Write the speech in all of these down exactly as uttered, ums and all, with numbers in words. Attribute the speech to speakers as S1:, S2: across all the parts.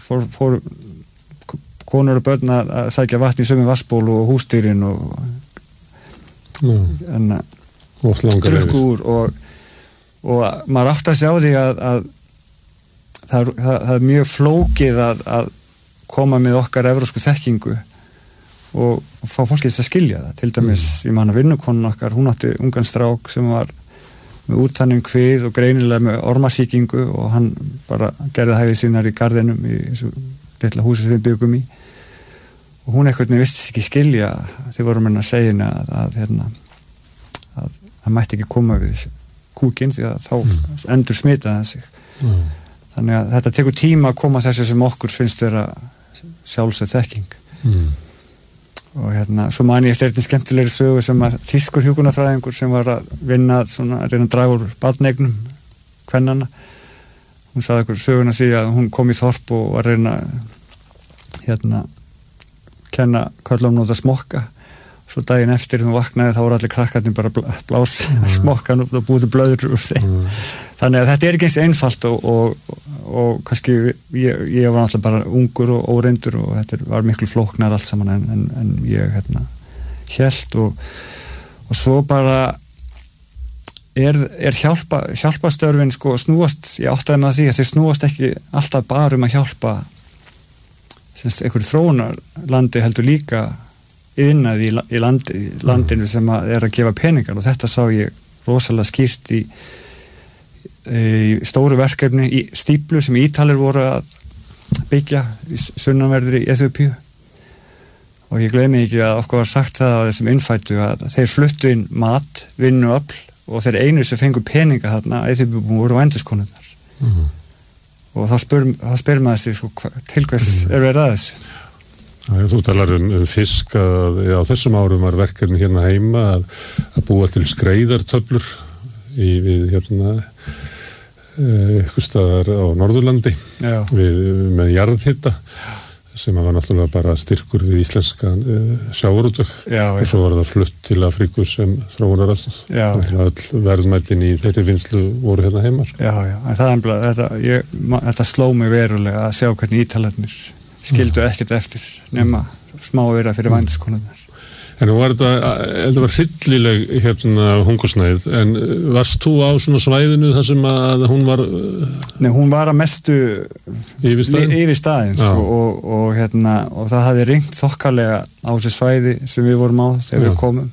S1: fór, fór konur og börn að, að sækja vatn í sömu vassból og húsdýrin og en drukku úr og, og maður átti að sjá því að, að það, það, það er mjög flókið að, að koma með okkar evrósku þekkingu og, og fá fólkið þess að skilja það. Til dæmis, mm. ég man að vinnukonun okkar, hún átti ungan strák sem var með úttanning kvið og greinilega með ormasýkingu og hann bara gerði hægði sínar í garðinum í þessu litla húsi sem við byggum í og hún eitthvað með virtist ekki skilja þau vorum henni að segja henni að, að, hérna, að það mætti ekki koma við kúkinn því að þá mm. endur smitaði það sig mm. þannig að þetta tekur tíma að koma þessu sem okkur finnst vera sjálfsögð þekking mm. og hérna, svo man ég eftir einnig skemmtilegri sögu sem að þýskur hjúkrunarfræðingur sem var að vinna svona, að reyna að draga úr barneignum kvennanna hún sagði okkur söguna því að hún kom í þorp og var að reyna hérna kenna köllum nota smokka svo daginn eftir þegar hún vaknaði þá voru allir krakkarnir bara blás mm. smokkan og búðu blöður úr þeim mm. þannig að þetta er ekki eins einfalt og, og, og kannski ég, ég var náttúrulega bara ungur og óreyndur og þetta var miklu flóknar allt saman en, en, en ég hérna hélt og, og svo bara er, er hjálpa, hjálpastörfin sko snúast, ég áttaði með því að þeir snúast ekki alltaf bara um að hjálpa semst einhverju þróunarlandi heldur líka yðnað í, í, landi, í landinu sem að er að gefa peningar og þetta sá ég rosalega skýrt í, í stóru verkefni í stíplu sem Ítalir voru að byggja í sunnanverðri í Eþíópíu og ég gleymi ekki að okkur var sagt það á þessum innfættu að þeir fluttu inn mat, vinnuafl og þeir einu sem fengu peninga þarna Eþíópíu voru vændiskonurnar mm-hmm. og þá spyr, þá spyr maður sig sko, til hvers er verið að þessu
S2: Já, þú talar um, um fisk að já, þessum árum var verkefni hérna heima að, að búa til skreiðartöflur í, við hérna ykkur staðar á Norðurlandi við, með jarðhita sem var náttúrulega bara styrkur við íslenska uh, sjávarútveg og svo var það flutt til Afríku sem þróunaraðstoð all verðmætin í þeirri vinnslu voru hérna heima sko.
S1: Já, já, en það er þetta, ég, þetta sló mig verulega að sjá hvernig Ítalarnir skildu ekkert eftir nema smá vera fyrir vændiskonurnar.
S2: En var þetta, þetta var hryllileg hérna hungursnæð, en varst þú á svona svæðinu þar sem að hún var...
S1: Nei, hún var að mestu
S2: yfir staðinn,
S1: yfir staðinn sko, og, og, hérna, og það hafði ringt þokkalega á þessi svæði sem við vorum á þegar Já. Við komum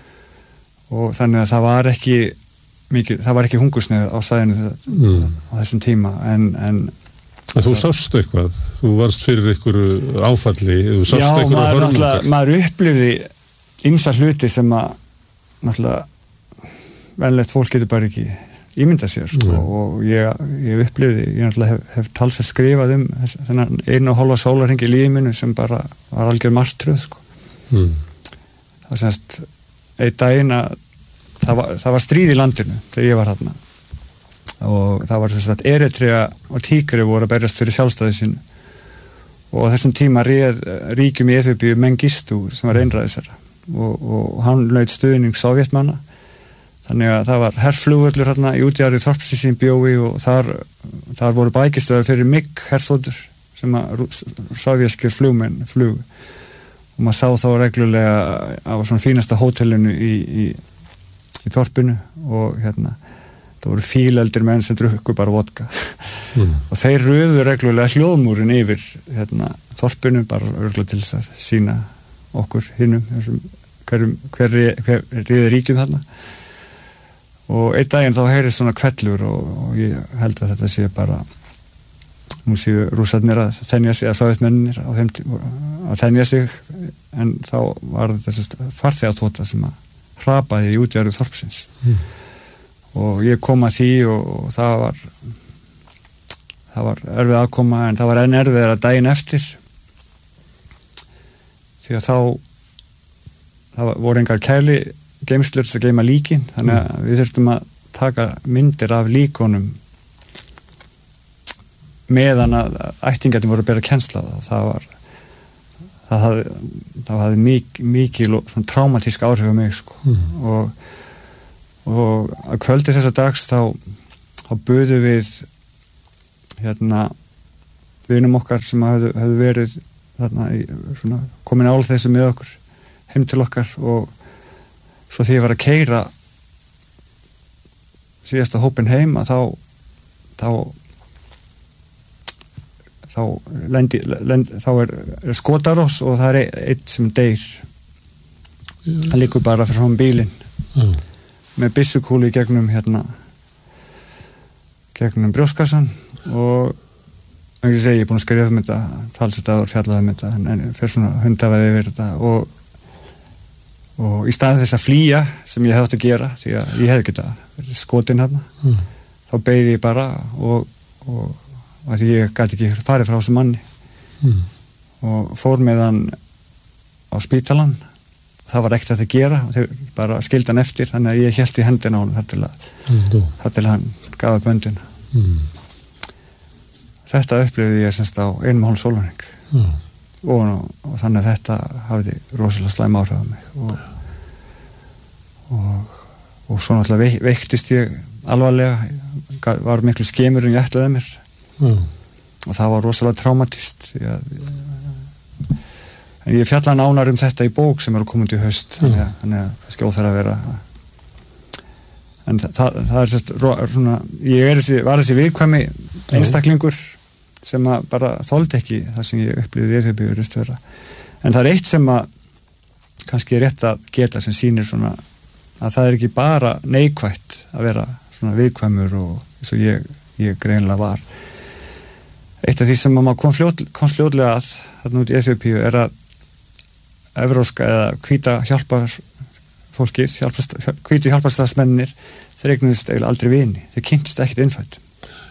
S1: og þannig að það var ekki mikið, það var ekki hungursnæð á svæðinu mm. á þessum tíma en, en
S2: að þú sást eitthvað, þú varst fyrir einhverju áfalli, þú sást
S1: Já,
S2: einhverju
S1: maður,
S2: hörmungar.
S1: maður upplifði ýmsa hluti sem að náttúrulega venlegt fólk getur bara ekki ímyndað sér sko, mm. og ég, ég upplifði, ég náttúrulega hef, hef talsveit skrifað um þennan einu og hálfa sólarhring í lífi mínu sem bara var algjör martröð sko. mm. það semst einn daginn að það var, það var stríð í landinu þegar ég var þarna og það var þess að Eritrea og Tígri voru að berjast fyrir sjálfstæði sínu og á þessum tíma réð ríkjum í Eþíópíu Mengistu sem var einræðisherra og, og hann naut stuðning sovjetmanna þannig að það var herflugvöllur hérna í útjaðri þorpsins í bjói og þar, þar voru bækistöðar fyrir MiG herþotur sem að sovjerskir flugmenn flug og maður sá þá reglulega á svona fínasta hótelinu í, í, í þorpinu og hérna það voru fíleldir menn sem drukku bara vodka mm. og þeir röfu reglulega hljóðmúrin yfir hérna, þorpinu bara örgulega til þess að sína okkur hinnum hver, hver, hver riði ríkjum þarna og einn daginn þá heyrið svona kvellur og, og ég held að þetta sé bara nú séu rússarnir að þenja sig að sovjetmennir að þenja sig en þá var þetta farþegaþota sem að hrapaði í útjaðri þorpsins mm. og ég kom að því og, og það var það var erfið aðkoma en það var enn erfiðara daginn eftir því að þá það voru engar kæli geymslur til að geyma líkin þannig að mm. við þurftum að taka myndir af líkonum meðan að ættingarnir voru að bera kennsla og það var það hafði, það hafði mik, mikil og svona traumatísk áhrif á mig sko mm. og og að kvöldi þessa dags þá, þá buðum við hérna vinum okkar sem hefðu, hefðu verið þarna í, svona, komin ál þessu með okkur heim til okkar og svo því ég var að keyra síðasta hópin heim að þá þá þá lendi, lendi, þá er, er skotarós og það er einn sem deyr hann liggur bara fyrir frá bílinn mm. með byssukúlu í gegnum hérna gegnum brjóskassan og eins og segi, ég er búin að skrifa um þetta talsett aður fjallaði um þetta en fyrir svona hundaveði yfir þetta og, og í staðið þess að flýja sem ég hefði átt að gera því að ég hefði getað verið skotin hérna mm. þá beigði ég bara og, og, og því ég gæti ekki farið frá þessu manni mm. og fór með hann á spítalan það var ekkert að gera og þeir bara skildi hann eftir þannig að ég hélt í hendina á hann þar til að, mm. þar til hann gafa böndina mm. þetta upplifði ég semst á einum hálf sólarhring mm. og, og þannig að þetta hafði rosalega slæm áhrif á mig og, og, og svo náttúrulega veik, veiktist ég alvarlega var miklu skemur en ég ætlaði mér mm. og það var rosalega traumatist ég, en ég fjalla nánar um þetta í bók sem er að koma út í haust mm. þannig að, þannig að það skjóð þar að vera en það, það er sérst svona, ég er þessi, var þessi viðkvæmi einstaklingur sem að bara þoldi ekki það sem ég upplifði í Eþíópíu en það er eitt sem að kannski er rétt að geta sem sýnir svona að það er ekki bara neikvætt að vera svona viðkvæmur og eins og ég, ég greinlega var eitt af því sem maður kom, fljót, kom fljótlega að þarna út í Eþíópíu er að evróska eða hvíta hjálpar fólkið, hjálpast, hvítu hjálparstarfsmennir þeir eignuðust eiginlega aldrei vini þeir kynntist ekkert innfættum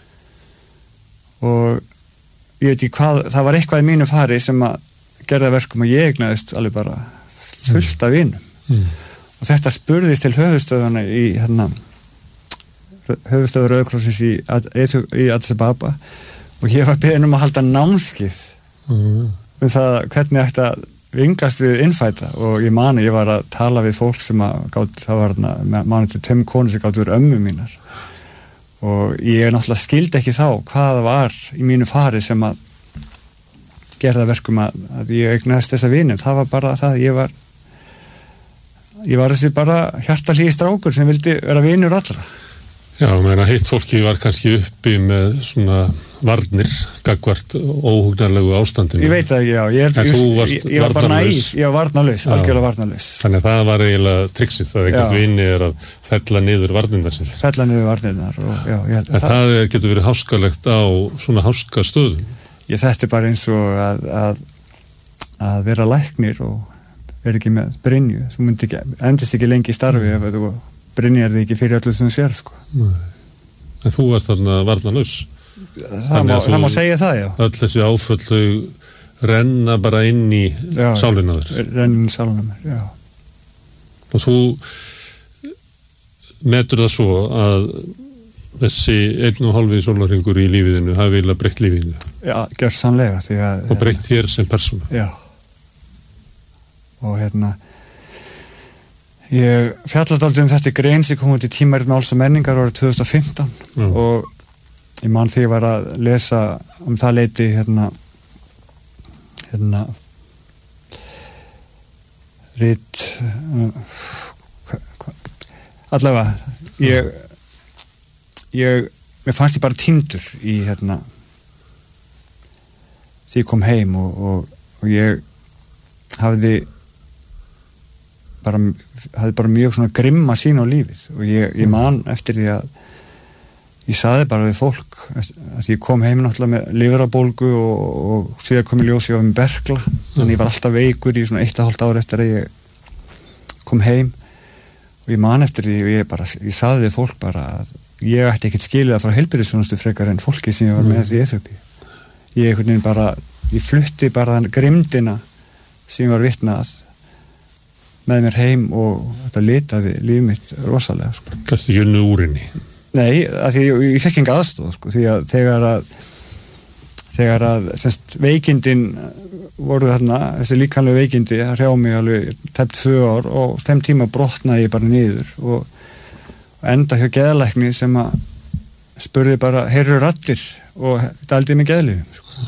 S1: og ég veit ekki hvað það var eitthvað í mínu fari sem að gerða verkum að ég eignaðist alveg bara fullt af vinum mm. og þetta spurðist til höfuðstöðuna í hérna höfuðstöður Rauða krossins í, í Addis Ababa og ég var beðinn um að halda námskeið mm. um það hvernig ætti að vingast við innfæta og ég mani, ég var að tala við fólk sem að gátt, það var mani til tveim konur sem gátt verið ömmu mínar og ég náttúrulega skildi ekki þá hvað það var í mínu fari sem að gerða verkum að, að ég eignaðist þessa vini, það var bara það ég var ég var þessi bara hjartalígi strákur sem vildi vera vinur allra.
S2: Já, meina hitt fólki var kannski uppi með svona varnir gagvart óhugnarlegu ástandinu.
S1: Ég veit það ekki, já. Ég, er,
S2: en þú varst
S1: ég, ég var bara næf, ég var varnarlaus, algjörlega varnarlaus.
S2: Þannig að það var eiginlega triksið, það einhvert vini er að fella niður varnirnar sér.
S1: Fella niður varnirnar og já, ég held
S2: að það, það er, getur verið háskalegt á svona háska stöðum.
S1: Ég þetta er bara eins og að, að, að vera læknir og vera ekki með brynju. Þú myndi ekki, endist ekki lengi í starfi ef þú brynjar þig ekki fyrir öllu sem þú sér, sko.
S2: Nei. En þú varst þarna varnarlaus.
S1: Það má, það má segja það, já.
S2: Öll þessi áföll þau renna bara inn í sálina þér.
S1: Renna inn í sálina mér, já.
S2: Og þú metur það svo að þessi einn og hálfi sólarhringur í lífiðinu hafi eiginlega breytt lífiðinu.
S1: Já, gjörsamlega. Því að,
S2: og breytt þér sem persóna.
S1: Já. Og hérna ég fjallaði aldrei um þetta grein sem kom út í Tímarit Máls og menningar árið tvö þúsund og fimmtán mm. og ég man því ég var að lesa um það leiti hérna hérna rit uh, hva, hva, allavega ég ég, mér fannst ég bara týndur í hérna því ég kom heim og, og, og ég hafði bara, hafði bara mjög svona grimma sín á lífið og ég, ég man eftir því að ég saði bara við fólk að ég kom heim náttúrulega með lifrarbólgu og, og síðan kom ég ljós ég var með berkla þannig ég var alltaf veikur í svona eitt og hálft ár eftir að ég kom heim og ég man eftir því og ég bara, ég saði við fólk bara að ég ætti ekkert skilið að fara heilbrigðisþjónustu frekar en fólki sem ég var með í Eþíópíu. Ég einhvern veginn bara, ég flutti bara þann grimdina sem ég var vitna að með mér heim og þetta litaði líf mitt rosalega, sko.
S2: Kannski ekki unnu úr henni?
S1: Nei, að því ég, ég fekk enga aðstoð, sko, því að þegar að þegar að, semst, veikindin voru þarna, þessi líkamlega veikindi það hrjá mig alveg tæpt tvö ár og þeim tíma brotnaði ég bara niður og, og enda hjá geðlækni sem að spurði bara, heyrðu raddir og dældi mig geðlyfjum, sko.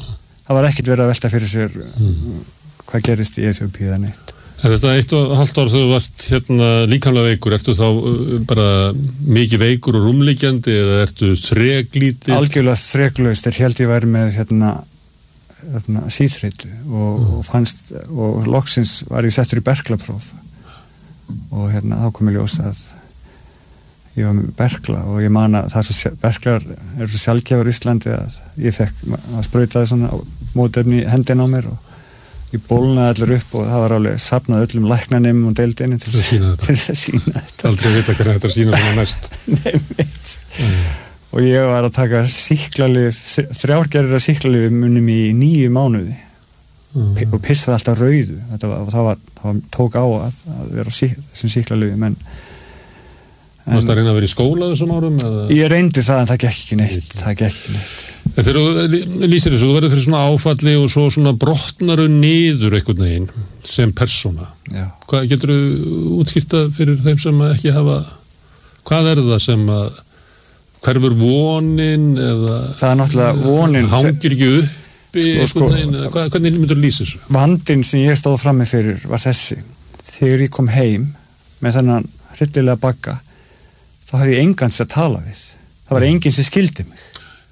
S1: það var ekkert verið að velta fyrir sér mm. hvað gerist í Eþíópíu eða neitt.
S2: En þetta eitt og halvt ár þegar þú varst hérna líkamlega veikur, ertu þá bara mikið veikur og rúmliggjandi eða ertu þreglítið?
S1: Algjörlega þreglaust, þeir held ég væri með hérna, hérna síþreitu og, mm. og fannst, og loksins var ég settur í berklapróf og hérna þá kom ég ljós að ég var með berkla og ég man að það er svo, berklar eru svo sjaldgæfur í Íslandi að ég fekk að sprautaði svona mótefni í hendina á mér og ég bólnaði allir upp og það var alveg safnað öllum læknanemum og deildinni til að sína þetta.
S2: Aldrei vita hvernig þetta sína svona næst.
S1: Nei, mitt. Mm. Og ég var að taka sýklalyf, þrjárgerðir af sýklalyfi munum í níu mánuði mm. og pissaði alltaf rauðu. Þetta var, það var, það var tók á að, að vera sí, þessum sýklalyfum en
S2: Mást það reyna að vera í skóla þessum árum? Eða?
S1: Ég reyndi það en það gekk ekki neitt. Það gekk ekki neitt.
S2: En þegar þú lýsir þessu, þú verður fyrir svona áfalli og svo svona brotnaru niður einhvern veginn sem persóna.
S1: Já.
S2: Hvað getur þú útskýrta fyrir þeim sem ekki hafa, hvað er það sem að hverfur vonin eða
S1: það er náttúrulega vonin
S2: hangir ekki uppi sko, sko, veginn, hvað, hvernig myndur þú lýsa þessu?
S1: Vandinn sem ég stóð frammi fyrir var þessi. Þegar ég kom heim með þennan hryllilega bagga þá hafði ég engan sem að tala við. Það var enginn sem skildi mig.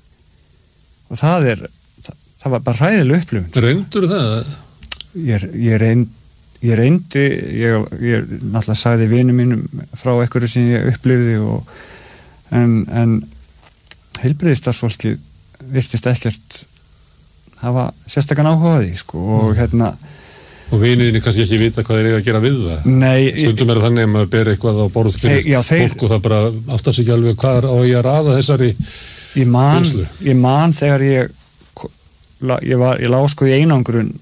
S1: Og það er, það, það var bara hræðileg upplifun.
S2: Reyndur það?
S1: Ég, ég, reynd, ég reyndi, ég, ég náttúrulega sagði vinum mínum frá einhverju sem ég upplifði og, en, en heilbrigðisstarfsfólki virtist ekkert hafa sérstakann áhuga á því, sko, og hérna
S2: Og viniðinni kannski ekki vita hvað þeir eiga að gera við það.
S1: Nei.
S2: Stundum er það þannig að maður ber eitthvað á borð fyrir þeir, já, þeir, fólk og það bara áttar sig ekki alveg hvað er á ég að raða þessari
S1: ég man, ég man þegar ég ég var, ég lá sko í einangrun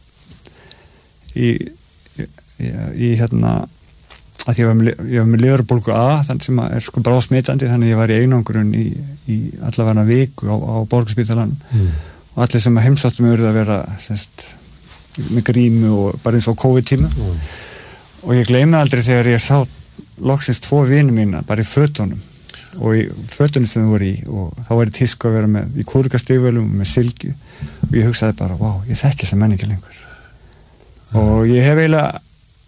S1: í í, í hérna að ég var með, ég var með liðarbólgu A þannig sem er sko bráðsmitandi þannig ég var í einangrun í, í allavega viku á, á Borgarspítalanum mm. og allir sem að heimsóttum urðu að vera sérst með grímu og bara eins og COVID-tíma mm. og ég gleymi aldrei þegar ég sá loksins tvo vini mína bara í fötunum og í fötunum sem þau voru í og þá var ég tísku að vera með í kúrikastígvölum og með sylgju og ég hugsaði bara, vá, ég þekki þessa menningi lengur mm. og ég hef eiginlega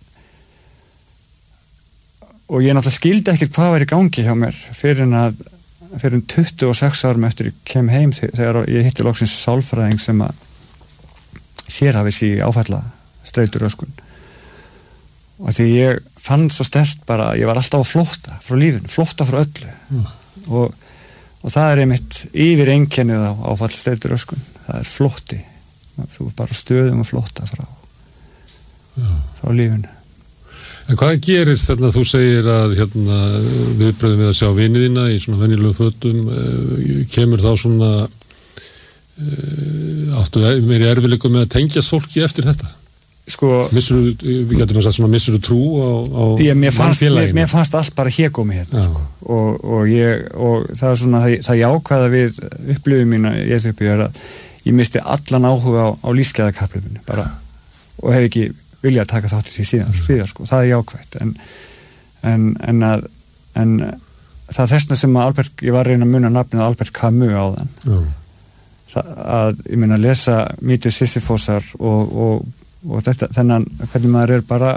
S1: og ég náttúrulega skildi ekkert hvað var í gangi hjá mér fyrir en að fyrir en tuttugu og sex árum eftir ég kem heim þegar ég hitti loksins sálfræðing sem að sérhafis í áfalla streituröskun og því ég fann svo sterkt bara ég var alltaf að flótta frá lífinu, flótta frá öllu mm. og, og það er einmitt yfir einkennið á áfalla streituröskun það er flótti þú er bara stöðum að flótta frá ja. frá lífinu.
S2: En hvað gerist þarna þú segir að hérna, viðbröðum við að sjá viniðina í svona venjulegum fötum kemur þá svona áttu meiri erfiðleikum með að tengjast fólki eftir þetta? Sko, missuru, við getum að sagt svona missuru trú á, á
S1: ég, mér, fannst, mér, mér fannst allt bara hégómi hérna sko. og, og, ég, og það er svona það, það jákvæða við upplifum mína í Eþíópíu er að ég misti allan áhuga á, á lífsgæðakapphlaupinu bara og hef ekki viljað að taka þátt í því síðan, mm. síðan sko. Það er jákvætt en, en, en, að, en það er þessna sem að Albert, ég var að reyna að muna nafnið Albert Camus á þann mm. að, ég meina, lesa mítið Sisyfosar og, og, og þetta, þennan, hvernig maður er bara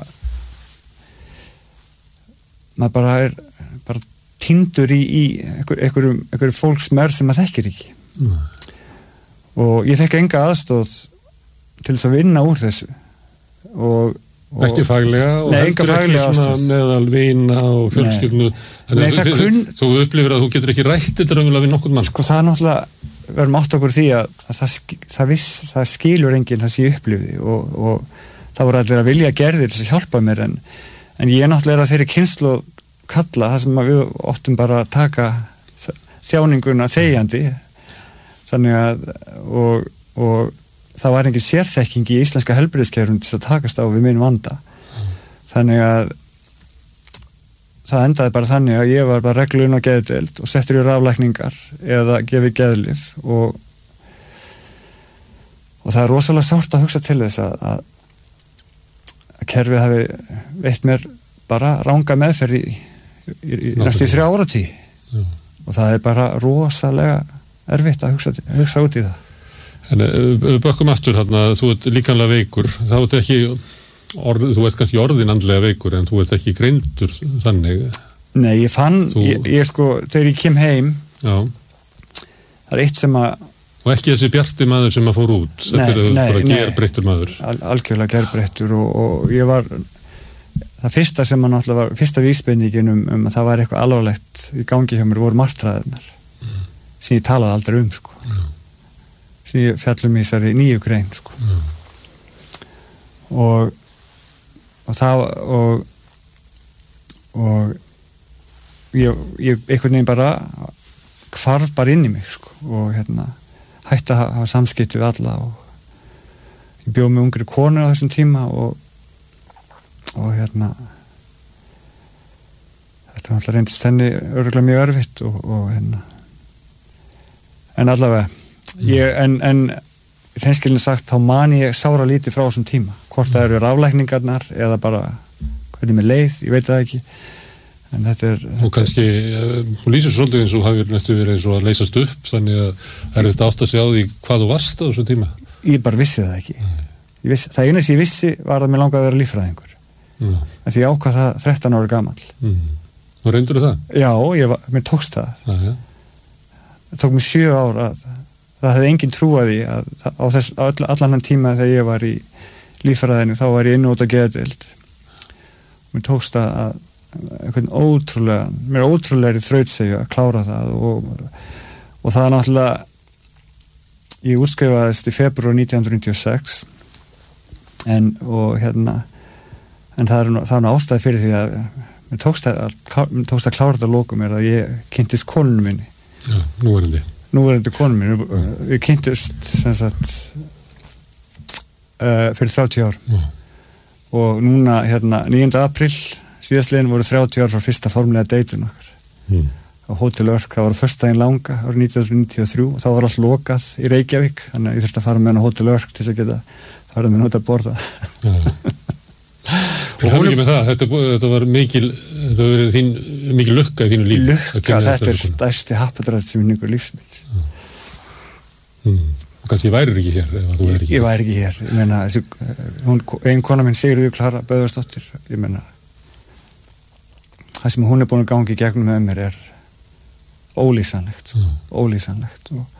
S1: maður bara er bara týndur í, í einhver, einhverjum, einhverjum fólksmerð sem maður þekkir ekki mm. og ég þekki enga aðstóð til þess að vinna úr þessu og Og
S2: ekki faglega og
S1: nei,
S2: heldur ekki svona meðal vina og fjölskyldnu þannig að kun... þú upplifir að þú getur ekki rætt þetta raunverulega við nokkurn mann
S1: sko það er náttúrulega, verðum átt okkur því að, að það, það, viss, það skilur enginn það sem ég upplifi og, og það voru allir að vilja gerðir þess að hjálpa mér en, en ég er náttúrulega þeirri kynslóð kalla það sem við óttum bara að taka þjáninguna þegjandi þannig að og, og það var engin sérþekking í íslenska heilbrigðiskerfinu til að takast á við minn vanda mm. þannig að það endaði bara þannig að ég var bara reglun á geðdeild og settur í raflækningar eða gefið geðlyf og og það er rosalega sárt að hugsa til þess að að, að kerfið hafi veitt mér bara ranga meðferð í, í, í næstu í þrjá áratí mm. og það er bara rosalega erfitt að hugsa, hugsa út í það.
S2: En við bökkum aftur þarna, þú ert líkamlega veikur, þá ert ekki orð, þú ert kannski orðin andlega veikur en þú ert ekki greindur þannig.
S1: Nei, ég fann, þú... ég, ég sko, þegar ég kem heim,
S2: já.
S1: Það er eitt sem að...
S2: Og ekki þessi bjarti maður sem að fór út,
S1: nei,
S2: þetta er
S1: nei,
S2: bara
S1: nei.
S2: gerbreyttur maður.
S1: Al, algjörlega gerbreyttur og, og ég var, það fyrsta sem að náttúrulega var, fyrsta vísbendingin um, um að það var eitthvað alvarlegt í gangi hjá mér voru martraðirnar, mm. sem ég talaði aldrei um, sko. Mm. Sem ég fjallum í þessari nýju grein, sko. Mm. Og, og það, og, og ég, ég einhvern veginn bara hvarf bara inn í mig, sko, og hérna, hætti að hafa samskipti við alla og ég bjóð með ungri konu á þessum tíma og og hérna þetta náttúrulega reyndist henni örugglega mjög erfitt og, og hérna en allavega ég, en, en hreinskilin sagt þá man ég sára lítið frá þessum tíma hvort það eru raflækningarnar eða bara hvernig mér leið, ég veit það ekki en þetta er...
S2: Og kannski, hún lýsir svolítið eins og hafið næstu verið eins og að leysast upp þannig að er þetta átt að sjá því hvað þú varst á þessum tíma?
S1: Ég bara vissi það ekki. Vissi, það eina sem ég vissi var að mér langaði að vera líffræðingur. Mm. En því ég ákvað það þrettán ára gamall. Mm.
S2: Og reyndur þú það?
S1: Já, ég var, mér tókst það.
S2: Ah, ja.
S1: Það tók mér sjö ár að það hefði enginn trúað í að á þess, á all, allan hann tíma þegar ég var í líffræðinu þá var ég innóta geðdeild. Mér tókst að einhvern ótrúlega, mér er ótrúlega þrautsegju að klára það og, og það er náttúrulega ég útskrifaðist í febrúar nítján hundruð níutíu og sex en og hérna en það er, það er ástæði fyrir því að mér tókst að, mér tókst að klára þetta lókum er að ég kynntist konunum minni
S2: Já, núverandi
S1: núverandi konunum minni, við kynntist sem sagt uh, fyrir þrjátíu ár Já. Og núna hérna níunda apríl síðastliðin voru þrjátíu ár frá fyrsta formlega deytun okkar mm. á Hótel Örk, það var föstudaginn langa árið nítján hundruð níutíu og þrjú og þá var allt lokað í Reykjavík, þannig að ég þurfti að fara með hann á Hótel Örk til þess að geta farið með hann út að borða
S2: Til hafði ekki með það, þetta, þetta var mikil þetta var verið þín, mikil lukka í þínu líf
S1: Lukka, þetta er stærsti happadrætt sem yngur lífsmils
S2: mm. og kannski ég væri ekki hér ef þú væri ekki
S1: hér Ég væri ekki hér, ég meina hún, ein kona minn Sigríður Klara Böðvarsdóttir ég meina það sem hún er búin að gangi í gegnum með mér er ólýsanlegt mm. ólýsanlegt og,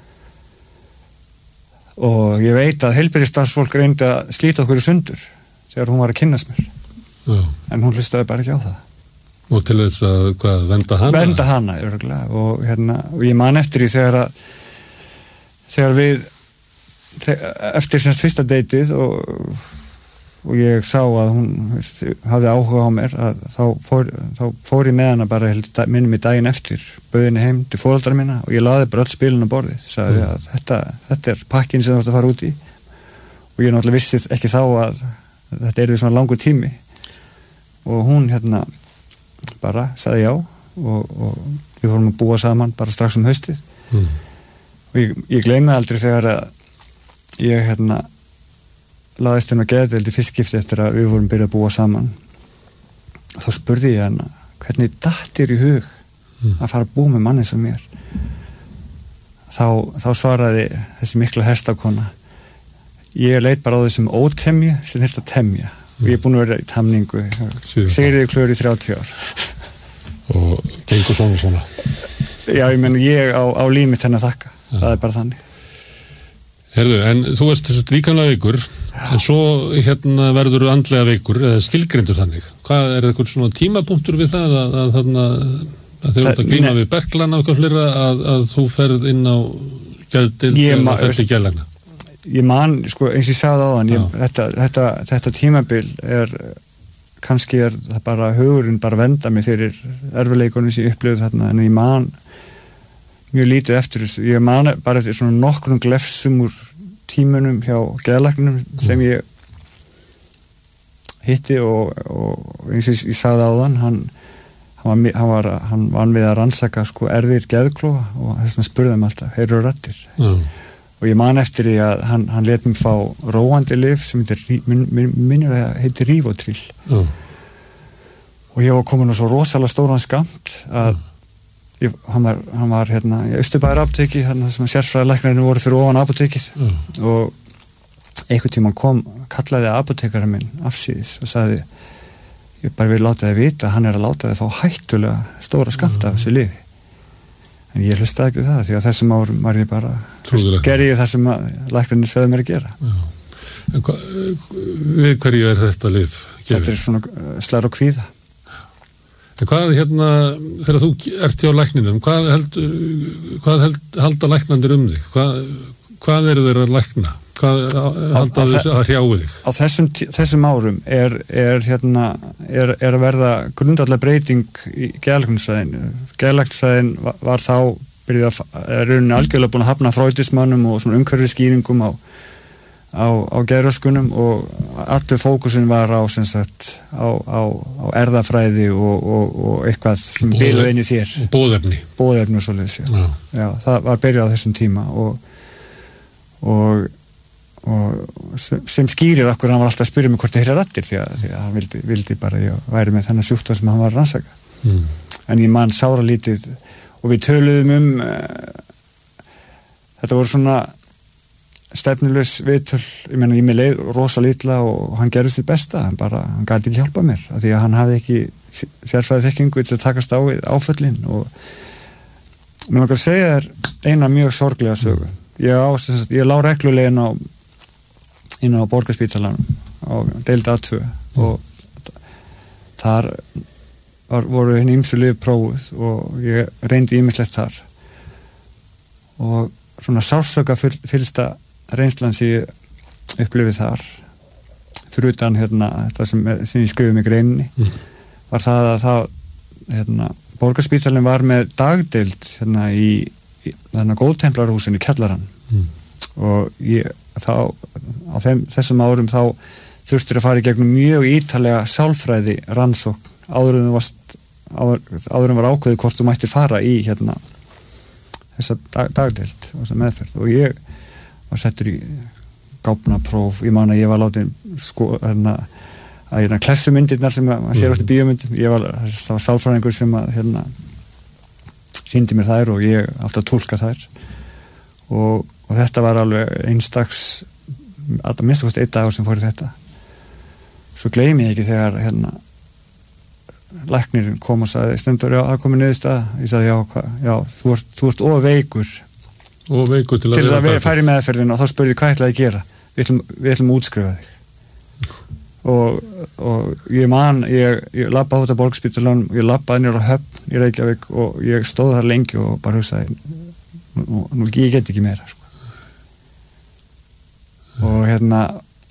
S1: og ég veit að heilbrigðisstarfsfólk reyndi að slíta okkur í sundur þegar hún var að kynnast mér mm. en hún hlustaði bara ekki á það
S2: og til þess að hvað, venda hana?
S1: Venda hana, örgulega og, hérna, og ég man eftir því þegar að þegar við þegar, eftir semst fyrsta deytið og og ég sá að hún hafði áhuga á mér að þá fór, þá fór ég með hana bara minnum í daginn eftir bauðinni heim til foreldra mína og ég laði bara öll spilin á borðið sagði mm. að þetta, þetta er pakkin sem þú ætti að fara út í og ég náttúrulega vissi ekki þá að þetta er því svona langur tími og hún hérna bara sagði já og, og við fórum að búa saman bara strax um haustið mm. og ég, ég gleymi aldrei þegar að ég hérna laðist henn að geðdeild í fyrst skipti eftir að við vorum byrjað að búa saman og þá spurði ég henn hvernig datt þér í hug mm. að fara að búa með manni sem mér þá, þá svaraði þessi mikla hestakona ég leit bara á þessum ótemju sem þurfti að temja mm. og ég er búin að vera í tamningu Sigriði Klör í þrjátíu ár
S2: og gengur svona svona
S1: já ég menn ég á, á límit henn að þakka ja. Það er bara þannig
S2: Herðu, en þú ert þess að líkamlega veikur Já. En svo hérna verður andlega veikur eða skilgreindur þannig hvað er eitthvað svona tímapunktur við það að, að, að, að þau ert að glíma við berklan af eitthvað flera að, að þú ferð inn á geðdeild eða ferð til geðlækna
S1: Ég man, sko, eins og ég sagði á hann ég, þetta, þetta, þetta tímabil er kannski er það bara hugurinn bara venda mig fyrir erfileikunum sem ég upplifði þarna en ég man mjög lítið eftir þessu, ég man bara eftir svona nokkrum glefsum úr tímunum hjá geðlæknum sem ég hitti og, og eins og ég sagði á þann hann, hann, var, hann var hann vann við að rannsaka sko erðir geðklóa og þess vegna spurði hann alltaf, heyrðu raddir mm. og ég man eftir því að hann, hann let mér fá róandi lyf sem heitir, minn, minn, minnur að heitir Rivotril mm. og ég var komin á svo rosalega stóran skamt að mm. ég, hann var, hann var hérna í Austurbæjar apóteki, hérna sem sérfræðilæknarnir voru fyrir ofan apótekið mm. og einhvern tímann kom, kallaði apótekarinn minn afsíðis og sagði, ég bara vil láta þið vita að hann er að láta þið fá hættulega stóra skammta af þessu lyfi. En ég hlustaði ekki það, því að þessum árum var ég bara, gerði ég það sem læknarnir sögðu mér að gera. Já.
S2: En hva, við hverju er þetta lyf?
S1: Þetta er svona slær og kvíða.
S2: En hvað hérna, þegar þú ert hjá lækninum, hvað held, hvað held, halda læknandir um þig? Hvað, hvað eru þeir að lækna? Hvað halda þess að hrjáu þig?
S1: Á þessum, þessum árum er, er, hérna, er, er að verða grundvallar breyting í geðlæknisfræðinu. Geðlæknisfræðin var, var þá byrjuð að rauninni algjörlega búin að hafna freudiismannum og svona umhverfisskýringum á, á, á geðröskunum og allur fókusin var á, sem sagt, á, á, á erðafræði og, og, og eitthvað sem byrjuð inn í þér.
S2: Bóðefni.
S1: Bóðefni og svoleiðis, já. Já. Já, það var byrjuð á þessum tíma og, og og sem skýrir okkur, hann var alltaf að spyrja mig hvort það er rættir því að, því að hann vildi, vildi bara ég væri með þennan sjúkdóm sem hann var að rannsaka mm. en ég man sára lítið og við töluðum um uh, þetta voru svona stefnulegs viðtöl, ég meina ég með leið rosa lítla og hann gerði sitt besta hann bara, hann gæti ekki hjálpa mér af því að hann hafði ekki sérfræði þekkingu til að takast á áföllin og mér langar að segja þér eina mjög sorglega sögu ég, á, ég lá reglulegin á inn á Borgarspítalanum á deild A tvö og þar var, voru henni ýmsu lyf prófuð og ég reyndi ýmislegt þar og svona sársauka fyllsta reynslan sem ég upplifið þar fyrir utan hérna þetta sem, sem ég skrifum í greininni mm. var það að það hérna, Borgarspítalinn var með dagdeild hérna í, í þarna Góðtemplarhúsinu í kjallarann mm. og ég þá á þeim, þessum árum þá þurftir að fara í gegnum mjög ítalega sálfræði rannsókn áður en varst, áður, áður en var ákveðið hvort þú mættir fara í hérna þessa dag, dagdeild og þessa meðferð og ég var settur í gáfnapróf, ég man að ég var látið sko, hérna að hérna klessumyndirnar sem að maður sér átt í bíómyndum ég var, það var sálfræðingur sem að hérna sýndi mér þær og ég átti að túlka þær og og þetta var alveg einstaks að minnst kosti einn dagur sem fór í þetta svo gleymi ég ekki þegar hérna læknirinn kom og sagði stendur já, það komið niðurstaða ég sagði já, hva, já þú ert, þú ert of veikur
S2: of veikur til að,
S1: til að vera færi meðferðin og þá spurði ég hvað ætlaði að gera við ætlum, við ætlum að útskrifa þig og, og ég man ég, ég labbaði út af Borgarspítalanum ég labbaði niður á Höfn í Reykjavík og ég stóð þar lengi og bara hugsaði nú, nú ég get ekki meira sko og hérna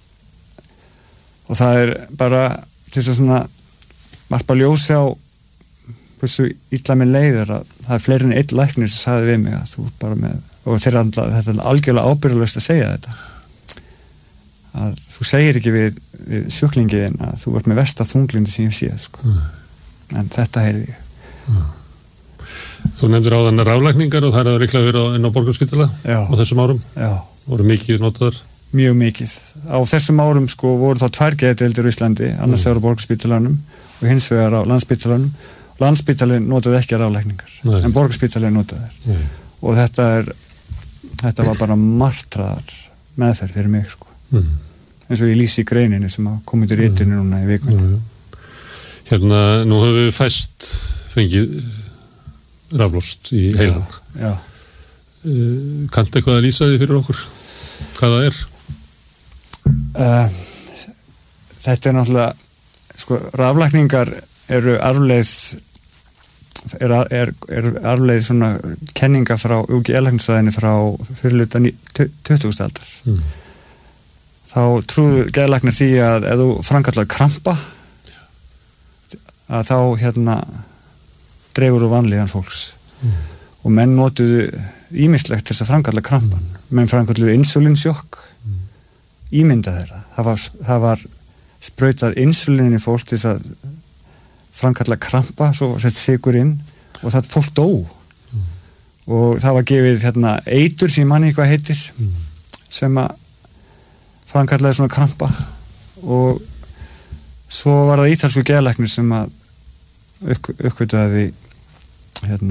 S1: og það er bara til þess að svona varpa ljósi á hversu illa minn leiðir að það er fleiri en einn læknir sem sagði við mig að þú bara með og þeirra þetta er algjörlega ábyrgðarlaust að segja þetta að þú segir ekki við, við sjúklingin að þú ert með versta þunglindi sem ég séð sko. mm. en þetta heyrði ég mm.
S2: Þú nefndir á þannig raflækningar og það er að reikla verið inn á Borgarspítala á þessum árum
S1: Já.
S2: Voru mikið notaðar
S1: mjög mikið. Á þessum árum sko voru þá tvær geðdeildir í Íslandi, annars vegar á Borgarspítalanum og hins vegar á Landspítalanum. Landspítalinn notaði ekki raflækningar, Nei. en Borgarspítalinn notaði þær. Nei. Og þetta er, þetta var bara martraðar meðferð fyrir mig sko. Mm. Eins og ég lýsi í greininni sem komið til ritinu núna í vikunni.
S2: Mm. Hérna, nú höfum við fæst fengið raflost í heilan.
S1: Já. já.
S2: Uh, kanntu eitthvað að lýsa því fyrir okkur? Hvað það er?
S1: Uh, þetta er náttúrulega sko, raflækningar eru arfleið er, er, er arfleið svona kenninga frá geðlæknisfræðinni frá fyrirluta tuttugustu aldar mm. þá trúðu geðlæknir því að ef þú framkallar krampa að þá hérna dregur úr vanlíðan fólks mm. og menn notuðu ýmislegt til þess að framkalla krampan mm. menn framkalluðu insulinsjokk mm. ímynda þeirra það var, það var sprautað insulin í fólk til þess að framkalla krampa svo sett sykur inn og það fólk dó mm. og það var gefið hérna eitur sem manni eitthvað heitir mm. sem að framkallaði svona krampa og svo var það ítalsku geðlæknir sem að uppkvitaði hérna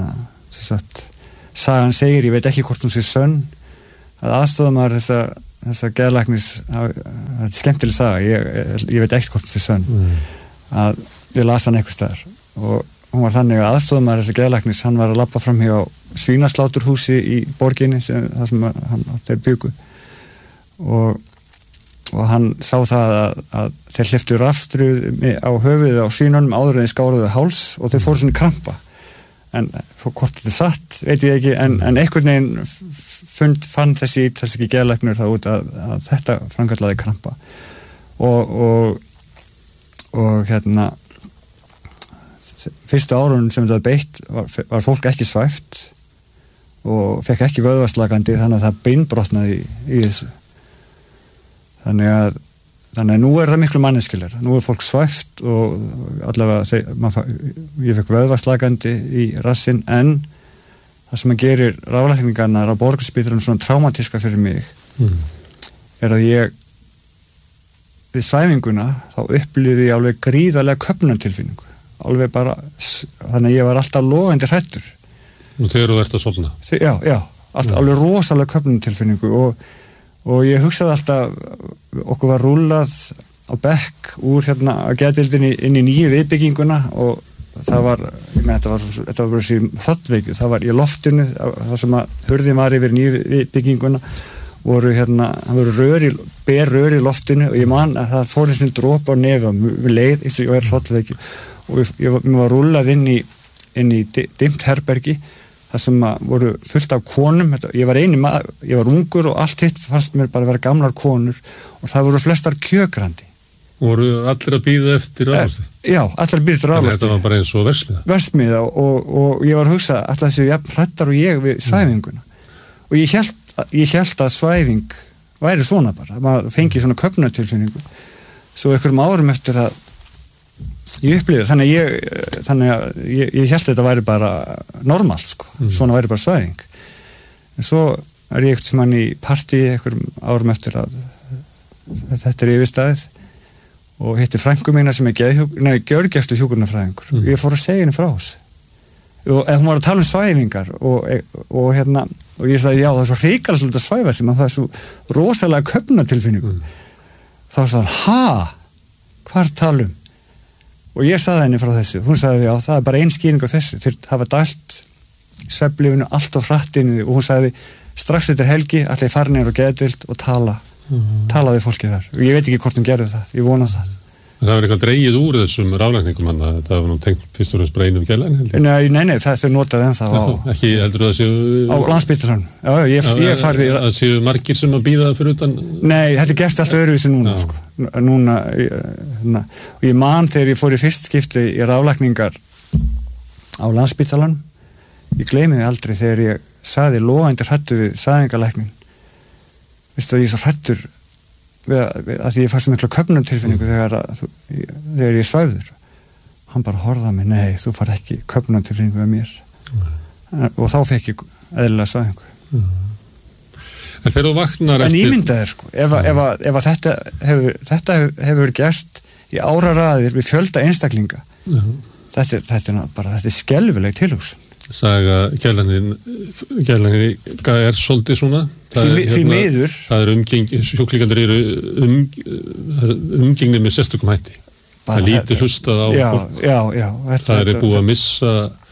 S1: sagt, sagan segir, ég veit ekki hvort hún sé sönn, að aðstofamaður þessa, þessa geðlæknis, þetta er skemmtileg saga, ég, ég veit ekki hvort hún sé sönn, mm. að ég las hann eitthvað staðar og hún var þannig að aðstofamaður þessa geðlæknis, hann var að labba fram hjá svínasláturhúsi í borginni, sem, það sem hann, þeir byggu og, og hann sá það að, að þeir hleyptu rafstruð á höfuðið á svínunum áður en þeir skáruðu háls og þeir fóru svona í krampa. En hvort þetta er satt, veit ég ekki, en, en einhvern veginn fund, fann þessi þessi ekki geðlæknir það út að, að þetta framkallaði krampa og, og, og hérna fyrstu árunum sem þetta beitt var, var fólk ekki svæft og fekk ekki vöðvaslagandi þannig að það beinbrotnaði í, í þessu þannig að Þannig að nú er það miklu manneskilegra. Nú er fólk svæft og allavega þeir, maður, ég fekk vöðvaslagandi í rassinn en það sem að gerir ráðlækningarnar á Borgarspítalanum svona traumatíska fyrir mig mm. er að ég við svæfinguna þá upplýði ég alveg gríðarlega köfnunartilfinningu. Alveg bara, þannig að ég var alltaf logandi hrættur.
S2: Og þegar þú ert að sofna?
S1: Já, já, allt, ja. alveg rosalega köfnunartilfinningu og og ég hugsaði alltaf, okkur var rúllað á bekk úr hérna að geðdeildinni inn í nýju viðbygginguna og það var, ég með þetta var, þetta var bara þessi hrottveikju, það var í loftinu, það sem að hurðin var yfir nýju viðbygginguna, voru hérna, það voru rör í, ber rör í loftinu og ég man að það fór eins og dropa á nefa, við leið eins og ég var hrottveikju og ég, ég, ég var rúllað inn í, inn í dimmt herbergi, það sem voru fullt af konum, ég var eini maður, ég var ungur og allt hitt fannst mér bara að vera gamlar konur og það voru flestar kjökrandi.
S2: Voru allir að bíða eftir ráðlosti?
S1: Já, allir að bíða eftir ráðlosti.
S2: Þetta var bara eins og versmiða?
S1: Versmiða og, og ég var að hugsa allir þessi jafn hrættar og ég við svæfinguna mm. og ég held, ég held að svæfing væri svona bara, maður fengi svona köfnunartilfinningu svo einhverjum árum eftir að ég upplýði, þannig að ég þannig að ég, ég held að þetta væri bara normalt, sko, mm. svona væri bara svæfing en svo er ég eitthvað sem hann í partí einhverjum árum eftir að, að þetta er yfirstaðið og hitti frængu mína sem er geðhjúk, nei, gjörgæslu hjúkrunarfræðingur mm. og ég fór að segja henni frá þessu og eða hún var að tala um svæfingar og, og hérna, og ég sagði já, það er svo hrikalegt að svæfa sem að það er svo rosalega köfnunartilfinningu mm. þá sagði hann, ha, hvar talum og ég sagði henni frá þessu, hún sagði já, það er bara ein skýring á þessu, þeir hafa dælt svefnlyfinu allt á hrattinu og hún sagði, strax eftir helgi ætla ég fara niður á geðdeild og tala mm. tala við fólkið þar og ég veit ekki hvort hún gerði það, ég vona það
S2: Það var eitthvað dreigið úr þessum ráðlækningum hann að það var nú tengt fyrst og fremst bara einum geðlækni held ég?
S1: Nei, nei, nei, það er notað ennþá á
S2: Ekki heldur það séu
S1: á Landspítalanum, já, ég, ég farði
S2: Það séu margir sem að bíða fyrir utan
S1: Nei, þetta er gert alltaf öðruvísi núna sko. Núna, na, og ég man þegar ég fór í fyrst skipti í ráðlækningar á Landspítalanum ég gleymi því aldrei þegar ég sagði logandi hrættu við sæðingalæknin veistu að ég er svo hrættur við að, við, að því ég fær svo mikla köfnunartilfinningu mm. þegar, að, þegar ég svæfður hann bara horfði á mig, nei, þú fær ekki köfnunartilfinningu við mér mm. en, og þá fekk ég eðlilega svæfingu
S2: mm. En þegar þú vaknar
S1: en ímyndaðir sko, ef, mm. ef, ef, ef þetta hefur þetta hefur gert í áraraðir við fjölda einstaklinga mm. þetta, er, þetta er bara, þetta er skelfileg tilhugsun
S2: Saga gælaninn gælaninn er svolítið svona
S1: því, er, hérna, því miður
S2: það er umgeng, sjúklingandur eru um, umgengnir með sérstökum hætti það er lítið hlustað á
S1: já, já, já, þetta,
S2: það er
S1: þetta,
S2: búið að missa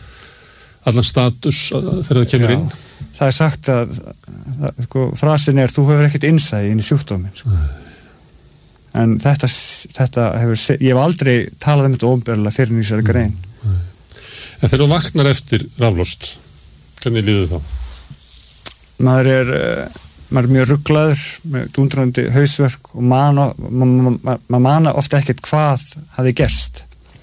S2: allan status þegar það kemur já, inn
S1: það er sagt að, að sko, frasin er þú hefur ekkert innsæi inn í sjúkdóminn sko. en þetta, þetta hefur, ég hef aldrei talað um þetta óumberlega fyrir nýsari grein mm.
S2: En þegar þú vaknar eftir raflost, hvernig líður þá?
S1: Maður er, maður er mjög rugglaður með dúndrandi hausverk og maður ma, ma, ma, mana ofta ekkert hvað hafi gerst.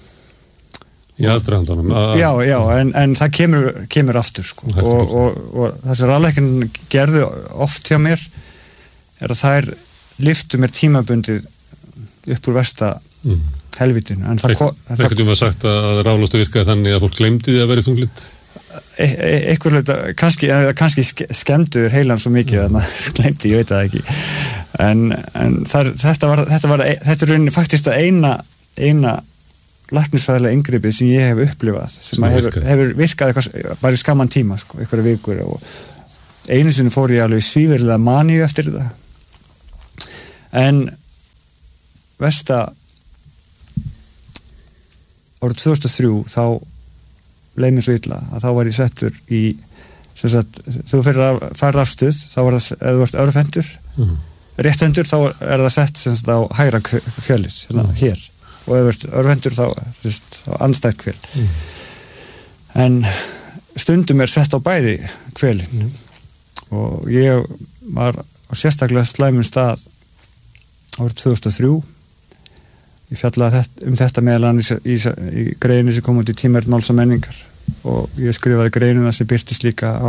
S2: Í aðdragandanum?
S1: Já, já, en, en það kemur, kemur aftur sko. og, og, og þessi ráðlæknin gerðu oft hjá mér er að þær lyftu mér tímabundið upp úr versta mm. helvítinu.
S2: Ekkert um að sagt að raflostu virkaði þannig að fólk gleymdi því að vera þunglind?
S1: E, e, einhver hluta, kannski, kannski skemmdur heilan svo mikið mm. að maður gleymdi, ég veit það ekki. En, en þar, þetta var, þetta var, þetta er rauninni faktist að eina, eina læknisfræðilega inngripið sem ég hef upplifað sem, sem hefur, hefur virkað eitthvað bara í skamman tíma sko, einhverja vikur og einu sinni fór ég alveg svívirlega maníu eftir það en versta árið tvö þúsund og þrjú þá leið mér svo illa að þá var ég settur í sem sagt, þú fyrir að fara afstuð þá var það, ef þú ert örfendur mm. réttendur þá er það sett sem sagt á hægra kjölið hérna, mm. hér og ef þú ert örfendur þá, þá anstætt kjöl mm. en stundum er sett á bæði kjölin mm. og ég var á sérstaklega slæmum stað árið tvö þúsund og þrjú ég fjallaði um þetta meðal annars í, í, í greinu sem kom út í Tímarit Máls og menningar og ég skrifaði greinuna sem birtist líka á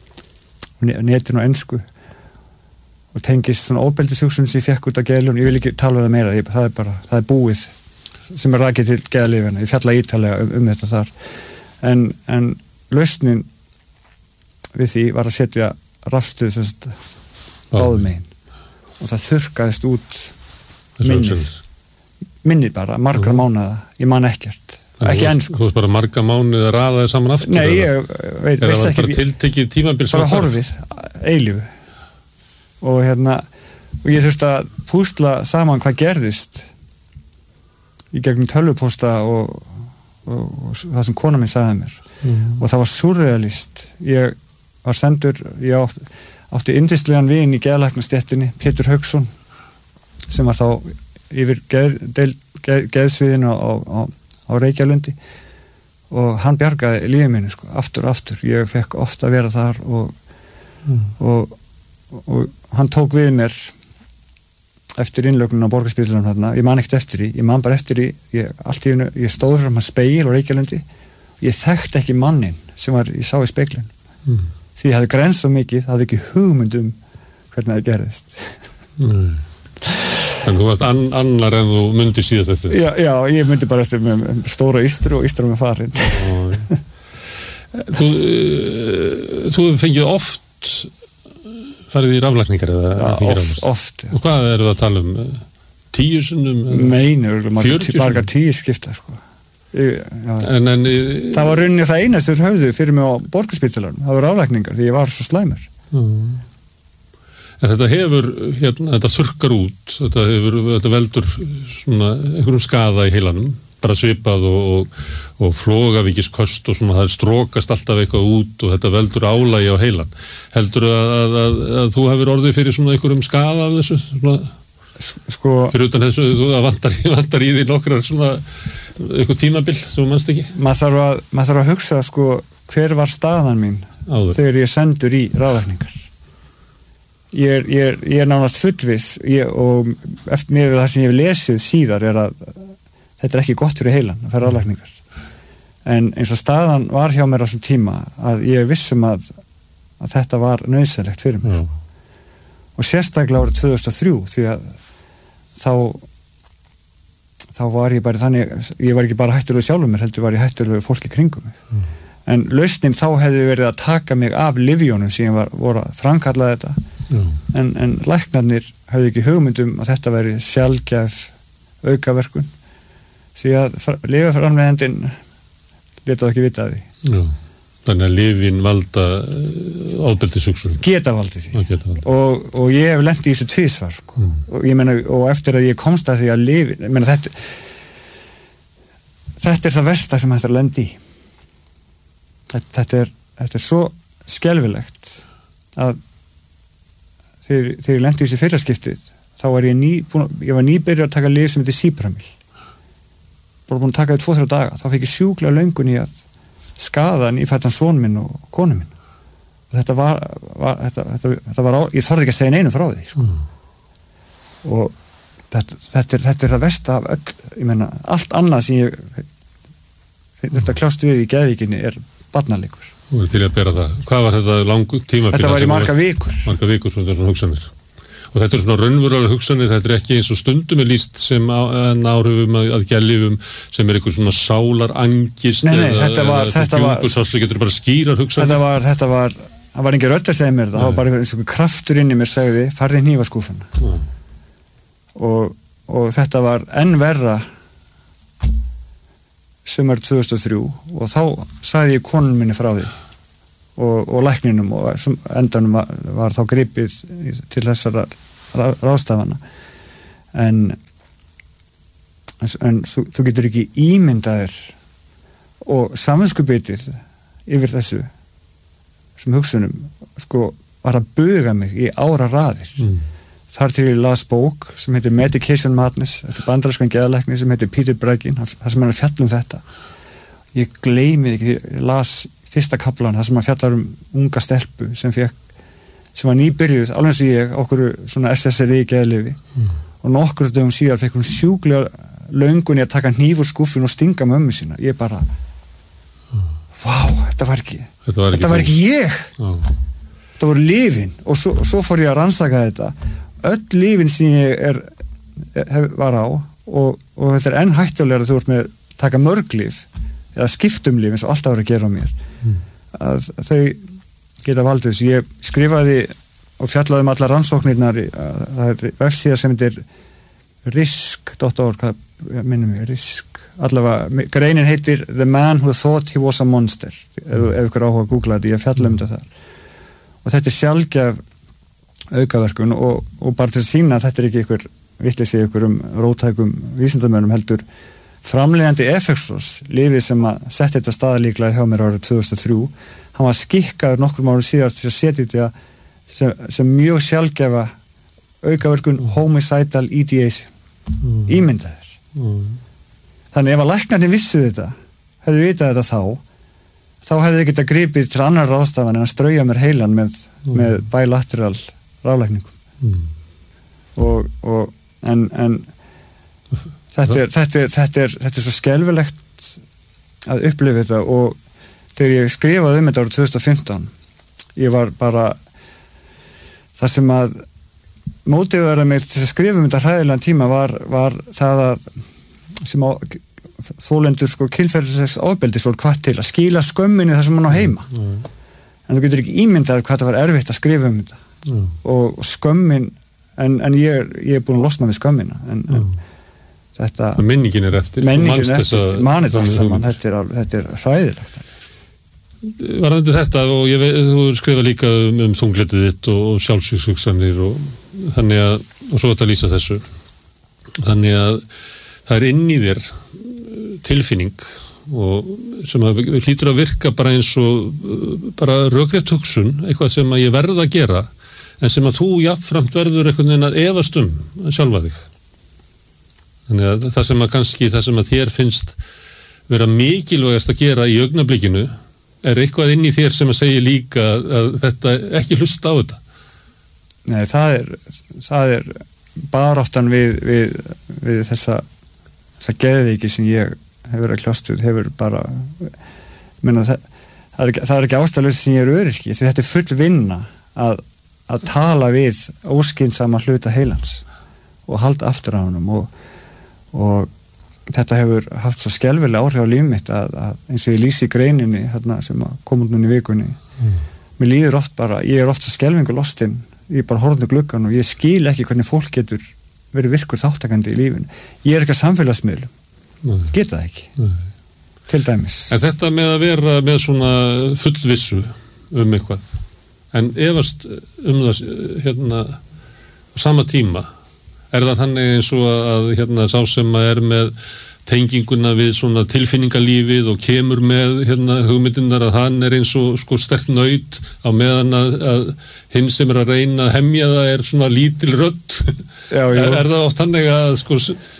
S1: netinu og ensku og tengist svona ofbeldishugsun sem ég fekk út af geðlyfjum, ég vil ekki tala um það meira ég, það er bara, það er búið sem er rakið til geðlyfjanna, ég fjallaði ítarlega um, um þetta þar en, en lausnin við því var að setja rafstuð þess báðum megin og það þurrkaðist út minnið minnið bara, margra mm. mánaða ég man ekkert, en ekki ensku
S2: þú veist bara marga mánuði að raða þið saman aftur
S1: nei, ég veit,
S2: veist
S1: ekki
S2: bara tiltekið tímabil
S1: bara horfið, eilífu og hérna og ég þurfti að púsla saman hvað gerðist í gegnum tölvupósta og, og, og það sem kona minn sagði mér mm. og það var surrealist ég var sendur, ég átti, átti yndislegan vin í geðlæknastéttinni Pétur Hauksson sem var þá yfir geð, geð, geð, geðsviðinu á, á, á Reykjalundi og hann bjargaði lífið mínu sko, aftur og aftur, ég fekk ofta að vera þar og, mm. og, og, og hann tók við mér eftir innlögnun á Borgarspítalanum þarna, ég man ekkert eftir því, ég man bara eftir því ég, allt í einu, ég stóð fram að speil á Reykjalundi ég þekkti ekki mannin sem var, ég sá í speiklinn mm. því ég hafði grænst svo mikið, hafði ekki hugmynd um hvernig það gerðist
S2: mm. En þú varst an, annar en þú myndi síðast eftir
S1: já, já, ég myndi bara eftir með stóra ystru og ystru með farin
S2: Þú uh, þú fengið oft farið í raflækningar eða
S1: já, oft, oft já.
S2: Og hvað eru það að tala um? Tíu sinnum?
S1: Meinur, margar tíu skipta sko. ég,
S2: en, en,
S1: Það var rauninni það eina sem höfðu fyrir mig á Borgarspítalanum, það var raflækningar því ég var svo slæmur
S2: mm. En þetta hefur, hérna, þetta þurrkar út, þetta hefur, þetta veldur svona einhverjum skaða í heilanum, bara svipað og, og, og flogavíkisköst og svona, það strókast alltaf eitthvað út og þetta veldur álagi á heilan. Heldur að, að, að, að þú hefur orðið fyrir svona einhverjum skaða af þessu, svona,
S1: sko,
S2: fyrir utan þessu, þú vantar, vantar í því nokkrar svona, eitthvað tímabil sem þú mannst ekki?
S1: Maður þarf að, maður þarf að hugsa, sko, hver var staðan mín Áður. Þegar ég sendur í raflækningar. Ég er, ég er, ég er nánast fullviss ég, og eftir með það sem ég hef lesið síðar er að þetta er ekki gott fyrir heilan að fara raflækningar en eins og staðan var hjá mér á þessum tíma að ég vissum að, að þetta var nauðsynlegt fyrir mér mm. og sérstaklega árið tvö þúsund og þrjú því að þá þá var ég bara þannig ég var ekki bara hættulegur sjálfur mér heldur var ég hættulegur fólki kringum mig mm. en lausnin þá hefði verið að taka mig af lyfjónum sem ég var voru að framkalla þetta en, en læknarnir hafði ekki hugmyndum að þetta veri sjaldgæf aukaverkun því að lyfjaframleiðandinn letaði ekki vita af því
S2: Já. Þannig að lyfin valda ofbeldishugsun
S1: geta valdið því
S2: geta valdið.
S1: Og, og ég hef lent í þessu tvisvar sko. mm. og ég meina og eftir að ég komst að því að lyfin meina, þetta, þetta er það versta sem þetta er að lenda í þetta, þetta, er, þetta er svo skelfilegt að þegar, þegar ég lendi í þessi fyrraskiptið þá var ég ný, búin, ég var nýbyrjað að taka lyf sem heitir Sípramil bara búin að taka það tvo þrjá daga þá fekk ég sjúklega löngun í að skaða nýfættan son minn og konu minn og þetta var, var, þetta, þetta, þetta var á, ég þorði ekki að segja neinu frá því sko. mm. og þetta, þetta, er, þetta er það versta af öll, ég meina allt annað sem ég þetta kljást við í geðvíkinni er barnaleikur.
S2: Þú er til að bera það. Hvað var þetta langu tíma?
S1: Þetta var í marga vikur.
S2: Marga vikur, svona, svona hugsanir. Og þetta er svona raunverulega hugsanir, þetta er ekki eins og stundum er lýst sem áhrifum að, að gælifum sem er eitthvað svona sálarangist
S1: nei, nei, eða þetta var, þetta var,
S2: djúpusásli, getur bara skýrar hugsanir.
S1: Þetta var, þetta var, það var engin rödd að segja mér þetta, það var bara einhver kraftur inn í mér segði, farði í hnífaskúfuna. Og, og þetta var enn verra sumar tvö þúsund og þrjú og þá sagði ég konun minni frá því og, og lækninum og endanum var, var þá gripið til þessara ráðstafana en, en þú, þú getur ekki ímyndaðir og samvinskubitið yfir þessu sem hugsunum sko var að buga mig í ára raðir mm. Þar til ég las bók sem heitir Medication Madness, þetta er bandarískan geðlækni sem heitir Peter Breggin, það sem er að fjalla um þetta. Ég gleymi ekki, ég las fyrsta kaflan, það sem að fjallar um unga stelpu sem fekk, sem var nýbyrjuð, alveg eins og ég, okkur svona S S R I geðlyfi mm. og nokkur dögum síðar fekk hún sjúklega löngun í að taka hníf úr skúffinu og stinga mömmu sína. Ég bara, mm. vá, þetta var ekki, þetta var ekki, þetta var ekki ég. Oh. Þetta voru lyfin og svo, svo fór ég að rannsaka þetta. Öll lyfin sem ég er, hef, var á og, og þetta er enn hættulegra að þú ert með taka mörg lyf eða skiptum lyf eins og alltaf voru að gera á mér mm. að þau geta valdið þessu. Ég skrifaði og fjallaði um allar rannsóknirnar það er vefsíða sem heitir risk dot org hvað minnum ég, risk allavega, greinin heitir The Man Who Thought He Was a Monster mm. ef, ef ykkur áhuga að googla þetta, ég fjalla um þetta þar og þetta er sjálfgef aukaverkun og, og bara til að sína að þetta er ekki ykkur vitleysi ykkur um róttækum vísindamönnum heldur framleiðandi Effexos, lyfið sem að setja þetta staða líklega hjá mér árið tvö þúsund og þrjú, hann var skikkaður nokkrum árum síðar til að setja þetta sem, sem mjög sjálfgefa aukaverkun homicidal ideation mm. ímyndaður mm. þannig ef að læknarnir vissu þetta hefðu vitað þetta þá þá hefðu þau getað gripið til annar ráðstafan en að strauja mér heilan með, mm. með bilateral ráðlækningum mm. og, og en, en þetta er, þetta, er, þetta, er, þetta er svo skelfilegt að upplifa þetta og þegar ég skrifaði um þetta árið tvö þúsund og fimmtán ég var bara það sem að mótivaði mig til að skrifa um þetta hræðilegan tíma var, var það að sem á þólendur sko kynferðislegs ofbeldis voru hvað til að skila skömminni þar sem hann á heima mm. en þú getur ekki ímyndað hvað það var erfitt að skrifa um þetta mm. og skömmin en, en ég, ég er búin að losna við skömmina en, mm. en þetta
S2: menningin er eftir
S1: menningin er eftir, manið það saman þetta er, þetta er hræðilegt
S2: Varðandi þetta og ég veit, þú skrifa líka um, um þungletið þitt og, og sjálfsvíkshugsanir og þannig að og svo þetta lýsa þessu þannig að það er inn í þér tilfinning og sem að hlýtur að virka bara eins og bara rökrétt hugsun, eitthvað sem að ég verð að gera en sem að þú jafnframt verður einhvern veginn að efast um sjálfa þig. Þannig að það sem að kannski, það sem að þér finnst vera mikilvægast að gera í augnablikinu er eitthvað inn í þér sem að segja líka að þetta ekki hlusta á þetta.
S1: Nei, það er, það er baráttan við, við, við þessa, þessa geðveiki sem ég hefur verið að kljást við, hefur bara, menna, það, það er ekki, það er ekki ástæðlaust sem ég er öryrki, því þetta er full vinna að, að tala við óskynsama hluta heilans og halda aftur á honum og, og þetta hefur haft svo skelfilega áhrif á líf mitt að, að eins og ég lýsi í greininni hérna, sem kom út núna í vikunni mm. mér líður oft bara, ég er oft svo skelfingu lostinn, ég bara horfði gluggan og ég skil ekki hvernig fólk getur verið virkur þáttakandi í lífinu. Ég er ekki að samfélagsmiðlum, geta það ekki Nei. Til dæmis.
S2: En þetta með að vera með svona fullvissu um eitthvað, en efast um það hérna sama tíma er það þannig eins og að hérna sá sem að er með tenginguna við svona tilfinningalífið og kemur með hérna hugmyndirnar að hann er eins og sko sterkt naut á meðan að, að hinn sem er að reyna að hemja það er svona lítil rödd. Já, já. Er, er það oft þannig að sko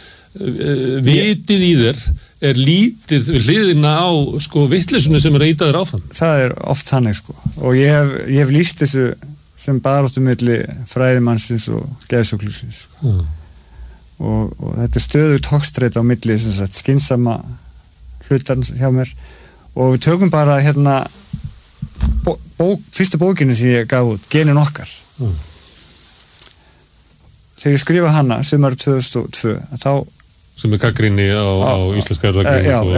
S2: vitið í þér er lítið við hliðina á sko vitleysunni sem er eitaður áfram.
S1: Það er oft þannig sko og ég hef, ég hef lýst þessu sem baráttu milli fræðimannsins og geðsjúklingsins sko. mm. og, og þetta er stöðugt togstreita á milli sagt, skynsama hlutarns hjá mér og við tökum bara hérna bó, bók, fyrstu bókinni sem ég gaf út, Genin okkar mm. þegar ég skrifa hana sumar tvö þúsund og tvö þá
S2: sem er gagnrýni á, á, á íslenska erðagreinu
S1: og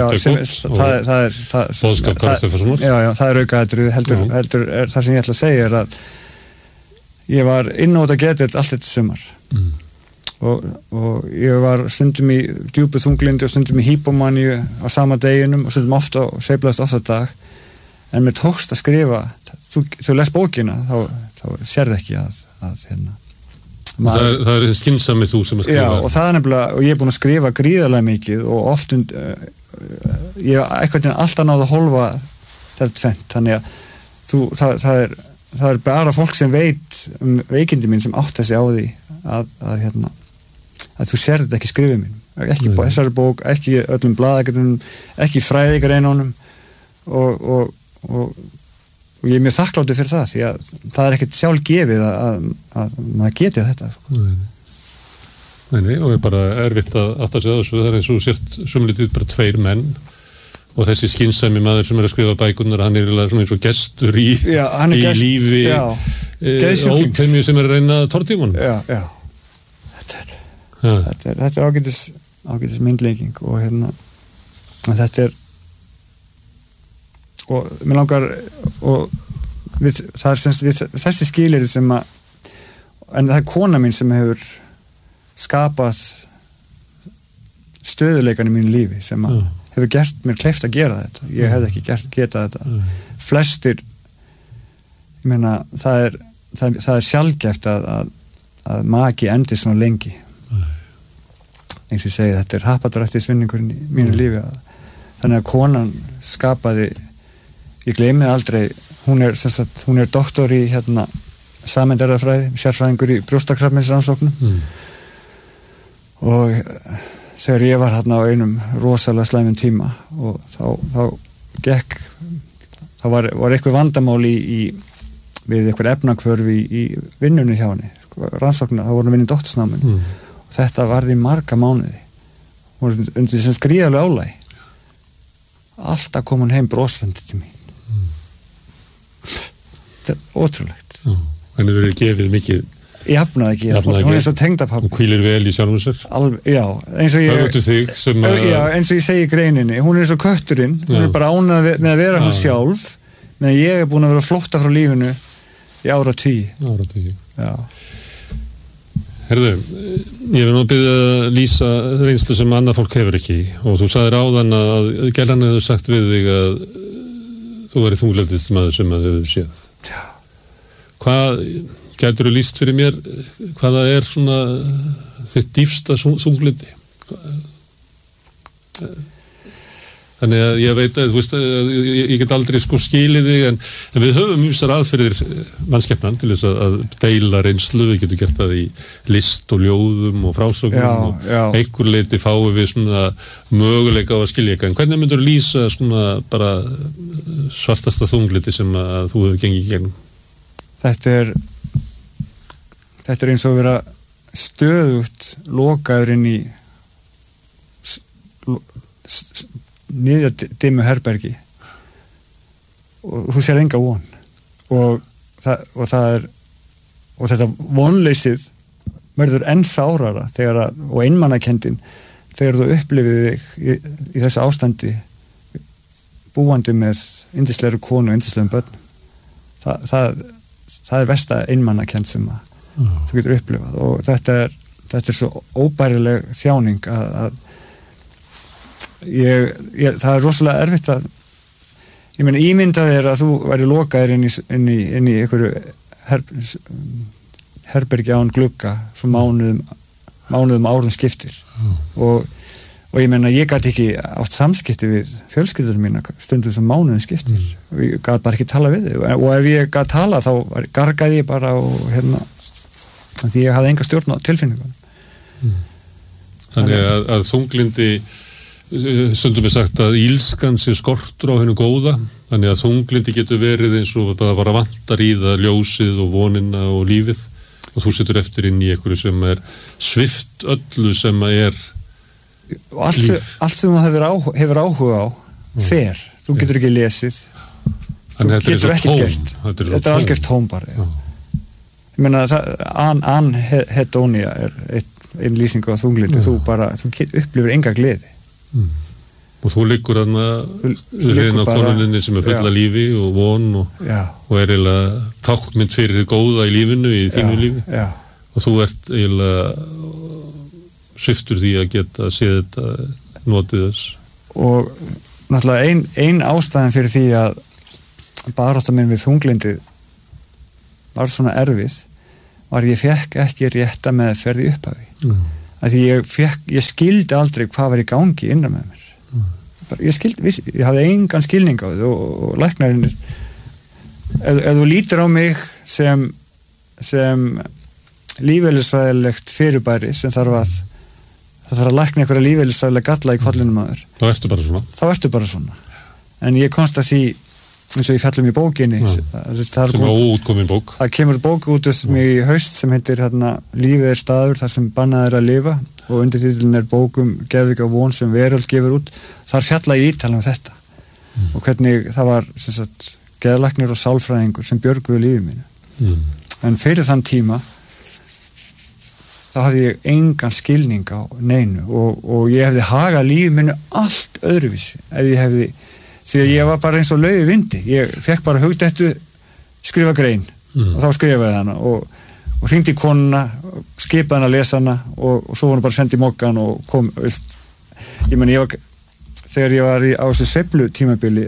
S2: boðskap Karl Stefánssonar.
S1: Já, já, það er aukaðatriði heldur, heldur er, það sem ég ætla að segja er að ég var inn á þetta getið allt þetta sumar mm. og, og ég var stundum í djúpu þunglindi og stundum í hýpomaníu á sama deginum og stundum ofta og sveiflaðist ofta dag en mér tókst að skrifa þú, þú les bókina þá, þá sérð ekki að, að hérna
S2: maður, það, er, það er skynsami þú sem að skrifa
S1: já, og það er nefnilega, og ég er búin að skrifa gríðarlega mikið og oft und, uh, ég hef eitthvað alltaf náð að hólfa þetta tvent, þannig að þú, það, það er það er bara fólk sem veit um veikindi mín sem átt þessi á því að, að, hérna, að þú sérð ekki skrifið mín, ekki bó, þessari bók ekki öllum blaðagrunum, ekki fræðigreinunum og, og, og, og ég er mjög þakkláttur fyrir það því að það er ekkert sjálf gefið að, að, að maður geti þetta
S2: Nei, nei, nei og er bara erfitt að átta sig á þessu, það er eins og sért sumlítið bara tveir menn og þessi skynsami maður sem er að skrifa bækurnar hann er svona eins og gestur í,
S1: já,
S2: í
S1: gest,
S2: lífi ótemju sem er að reyna tortíman
S1: já, já þetta er, þetta er, þetta er ágætis ágætis myndlegging og hérna þetta er og mér langar og við, það er semst við þessi skilyrði sem að en það er kona mín sem hefur skapað stöðuleikan í mínu lífi sem að já. Hefur gert mér kleift að gera þetta ég hefði ekki gert, getað þetta mm. flestir ég meina, það er, það, það er sjaldgæft að, að, að maki endir svona lengi mm. eins og ég segi þetta er hapadrættisvinningurinn í mínu mm. lífi að, þannig að konan skapaði ég gleymi aldrei hún er, sagt, hún er doktor í hérna, sameindarfræði, sérfræðingur í brjóstakrabmeinsrannsóknum mm. og þegar ég var hérna á einum rosalega slæmum tíma og þá, þá gekk þá var, var eitthvað vandamál í, í við eitthvað efnakvörfi í, í vinnunni hjá henni rannsóknar, þá vorum við inn í doktorsnáminu mm. og þetta varði í marga mánuði og undir þessum gríðarlega álæg alltaf kom hún heim brosandi til mín mm. þetta er ótrúlegt
S2: mm. Henni verið gefið mikið
S1: ég hafnaði ekki,
S2: hafnaði
S1: hún er svo tengdapappa
S2: og hvílir vel í sjálfum sér
S1: Alv, já, eins og ég
S2: þig, að...
S1: já, eins og ég segi í greininni hún er svo kötturinn, hún já. Er bara ánað með að vera hún sjálf, meðan ég er búin að vera flotta frá lífinu í ára tíu
S2: ára tíu Herðu, ég vil nú byrja að lýsa reynslu sem annað fólk hefur ekki og þú sagðir áðan að Gellan hefur sagt við þig að þú verið þungleldist maður sem að hefur séð já. Hvað gætur þú lýst fyrir mér hvaða er svona þitt dýpsta þunglindi þannig að ég veit að þú veist að ég, ég get aldrei sko skilið þig en, en við höfum mjög aðferðir mannskepnan til þess að, að deila reynslu við getum gert það í list og ljóðum og frásögnum og einhver leiti fáum við svona möguleika á að skilja eitthvað en hvernig myndur þú lýsa svona bara svartasta þunglindi sem að þú hefur gengið í gegnum
S1: Þetta er Þetta er eins og að vera stöðugt lokaður inn í niður dimmu herbergi og þú sér enga von og það, og það er og þetta vonleysið verður enn sárara þegar að, og einmannakendin þegar þú upplifið þig í, í þessu ástandi búandi með yndislegri konu og yndislegum börnum það, það, það er versta einmannakend sem að Mm. þú getur upplifað og þetta er, þetta er svo óbærileg þjáning að, að ég, ég, það er rosalega erfitt að ég meina ímyndað er að þú væri lokaðir inn í, inn í, inn í einhverju her, herbergi án glugga svo mánuðum, mánuðum árum skiptir mm. og, og ég meina ég gæti ekki átt samskipti við fjölskyldur mína stundum sem mánuðum skiptir mm. og ég gæti bara ekki tala við þau og ef ég gæti tala þá gargaði ég bara og hérna því ég hafði enga stjórn á tilfinningunum
S2: mm. Þannig að, að þunglindi stundum er sagt að ílskan sé skortur á hennu góða þannig að þunglindi getur verið eins og bara bara vantar í það ljósið og vonina og lífið og þú situr eftir inn í einhverju sem er svift öllu sem er
S1: og allt, líf allt sem þú hefur, áhuga, hefur áhuga á fer, mm. þú getur ekki lesið þú getur ekki gert þetta er, er algjört tóm bara já. Ég meina það anhedónia er einn lýsing á þunglindi, þú bara þú upplifir enga gleði
S2: mm. og þú liggur þarna hliðin á konuninni sem er full af lífi og von og, og er eiginlega tákmynd fyrir þið góða í lífinu í þínu já, lífi já. Og þú ert eiginlega sviptur því að geta séð þetta, notið þess.
S1: Og náttúrulega ein, ein ástæðan fyrir því að barátta minn við þunglyndið var svona erfið var ég fekk ekki rétta meðferð í upphafi. Mm. Að því ég fekk, ég skildi aldrei hvað var í gangi innan með mér. Mm. Bara, ég skildi, vissi, ég hafði engan skilning á þetta og, og læknarinn ef, ef þú lítur á mig sem sem lífeðlisfræðilegt fyrirbæri sem þarf að það þarf að lækna einhverja lífeðlisfræðilega galla í kollinum að þér.
S2: Þá ertu bara svona.
S1: Þá ertu bara svona. En ég komst að því eins og ég fjallum í bókinni ja. það, það
S2: sem var útkomin bók
S1: það kemur bók út um í haust sem heitir hérna, lífið er staður þar sem bannað er að lifa og undirtitlinn er bókum geðveika von sem veröld gefur út þar fjalla ég ítala um þetta mm. og hvernig það var sem sagt, geðlæknir og sálfræðingur sem björguðu lífið mínu mm. en fyrir þann tíma þá hafði ég engan skilning á neinu og, og ég hefði hagað lífið mínu allt öðruvísi ef ég hefði því að ég var bara eins og lauf í vindi ég fekk bara hugdettu skrifa grein mm. og þá skrifaði hana og, og hringdi í konuna skipaði hana að lesa hana og, og svo var hann bara sendið í mokkan og kom veist, ég meni ég var þegar ég var í, á þessu sveiflu tímabili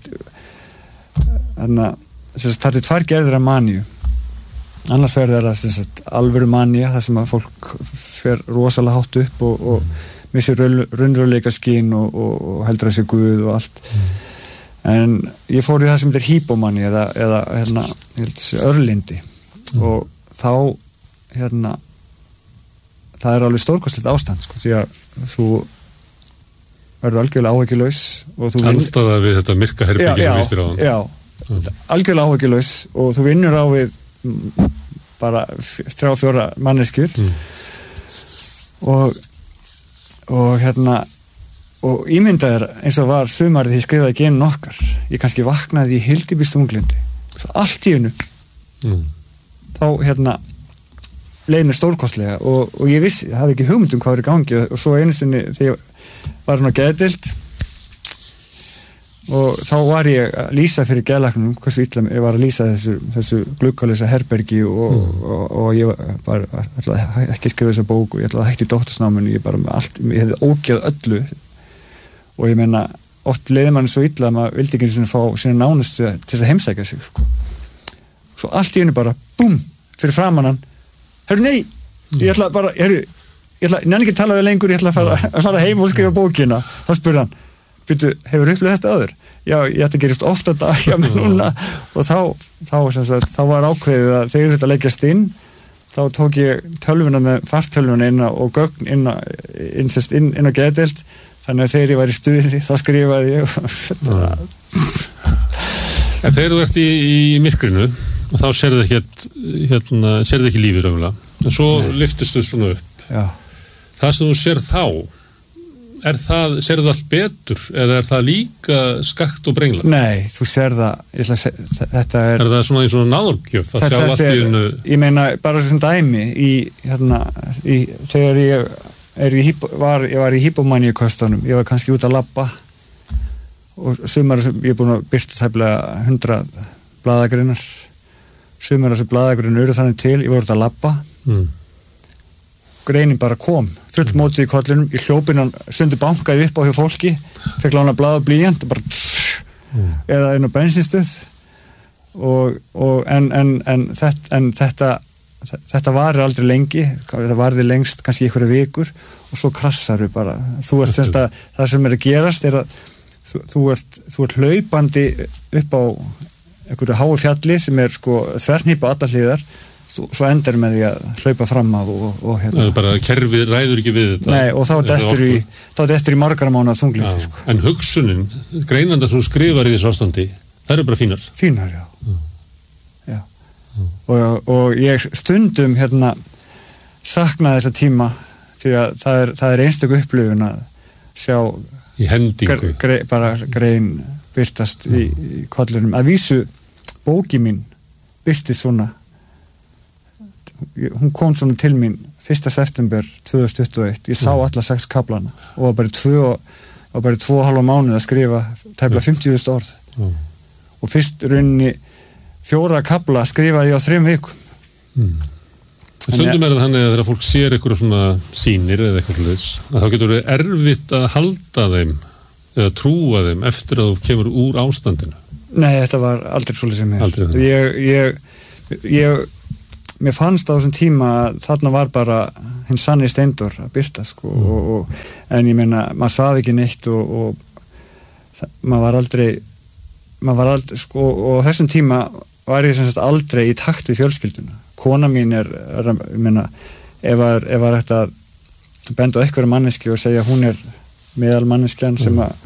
S1: þannig að það er tvær gerðir af maníu annars verður það alvöru manía þar sem að fólk fer rosalega hátt upp og, og mm. missir raunveruleika skyn og, og, og heldur að sé Guð og allt mm. en ég fór í það sem þetta er hýpomanni eða, eða hérna, ég held þessi örlindi mm. og þá hérna það er alveg stórkostlegt ástand sko, því að þú verður algjörlega áhyggjulaus og þú
S2: Andstaða við þetta myrka herbyggi sem vísir á hann
S1: já, mm. algjörlega áhyggjulaus og þú vinnur á við bara þrjá fjóra manneskjur mm. og og hérna og ímyndaðir eins og var sumarið því ég skrifaði genið okkar ég kannski vaknaði í hyldibýstunglindi svo allt í einu mm. þá hérna leið mér stórkostlega og, og ég vissi, ég hafði ekki hugmynd um hvað var í gangi og svo einu sinni þegar ég var hann á geðdeild og þá var ég að lýsa fyrir geðlæknum hversu illa ég var að lýsa þessu, þessu gluggalösa herbergi og, mm. og, og ég var ætlaði ekki að skrifa þessa bók og ég ætlaði að hætti í doktorsnáminu ég bara með allt, ég hefði ógeð öllu og ég meina oft leiði mann svo illa að maður vildi ekki svona fá sína nánustu til þess að heimsækja sig sko. Svo allt í einu bara búm, fyrir framan hann hörru nei, ég ætla bara hörru, ég ætla, ég næði ekki að tala við lengur ég ætla að fara, að fara heim og skrifa bókina þá spurði hann Býtu, hefur upplifað þetta áður? Já, ég ætti að gerist ofta dag hjá mig núna og þá, þá, sagt, þá var ákveðið að þegar þetta leggjast inn þá tók ég tölvuna með fartölvuna inn og gögn inn, inn, inn, inn á geðdeild þannig að þegar ég var í stuði þá skrifaði ég
S2: En þegar þú ert í, í myrkrinu og þá sérðu ekki hérna, sérðu ekki lífið raunverulega en svo lyftist þú svona upp
S1: Já.
S2: Það sem þú sér þá Er það, sérðu það allt betur eða er það líka skakt og brengla?
S1: Nei, þú sér það, ég ætla að segja, þetta er...
S2: Er það svona eins og náðurgjöf að sjá allt í einu...
S1: Ég meina, bara svona dæmi, í, hérna, í, þegar ég, er í, var, ég var í hýpomaníuköstunum, ég var kannski út að labba og sumar, ég er búin að byrta tæplega hundrað blaðagreinar, sumar þessu blaðagreinar eru þannig til, ég var út að labba, mm. greinin bara kom, full mótið í kollinum í hljópinan, stundi bankaði upp á hjá fólki, fekk lána blað og blýjant bara mm. eða inn á bensinstöð og, og en, en, en, þetta, en þetta þetta varir aldrei lengi þetta varði lengst kannski einhverja vikur og svo krassar við bara þú ert þess að það sem er að gerast er að þú, þú, ert, þú ert hlaupandi upp á einhverju háu fjalli sem er sko þvernýpa allar hliðar svo endar með því að hlaupa fram af og, og hérna.
S2: Það er bara kerfið ræður ekki við þetta.
S1: Nei, og þá er þetta í, þá er þetta í margar mánuða þunglyndi, sko.
S2: En hugsunin, greinanda sem skrifar í þessu ástandi, það eru bara fínar.
S1: Fínar, já. Mm. Já. Mm. Og, og ég stundum hérna sakna þessa tíma því að það er, það er einstök upplifun að sjá
S2: í hendingu.
S1: Gre, bara grein birtast mm. í, í kollinum. Að vísu bóki mín birtist svona hún kom svona til mín fyrsta september tvö þúsund tuttugu og eitt ég sá alla sex kaplana og var bara tvö og bara tvo og halva mánuð að skrifa tæplega fimmtíu þúsund orð mm. og fyrst rauninni fjóra kapla skrifaði ég á þrem vikum mm.
S2: Stundum er það þannig að þegar fólk sér eitthvað svona sýnir eða eitthvað hlutis, að þá getur verið erfitt að halda þeim eða trúa þeim eftir að þú kemur úr ástandinu.
S1: Nei, þetta var aldrei svolítið sem mér. Ég, ég, ég, mér fannst á þessum tíma að þarna var bara hinn sanni Steindór að birta, sko, mm. og, og, en ég meina, maður svaf ekki neitt og, og það, maður var aldrei, maður var aldrei, sko, og á þessum tíma var ég sem sagt aldrei í takt við fjölskylduna. Kona mín er, er ég meina, ef var, ef var þetta benda á einhverju manneski og segja hún er meðal manneskjan sem að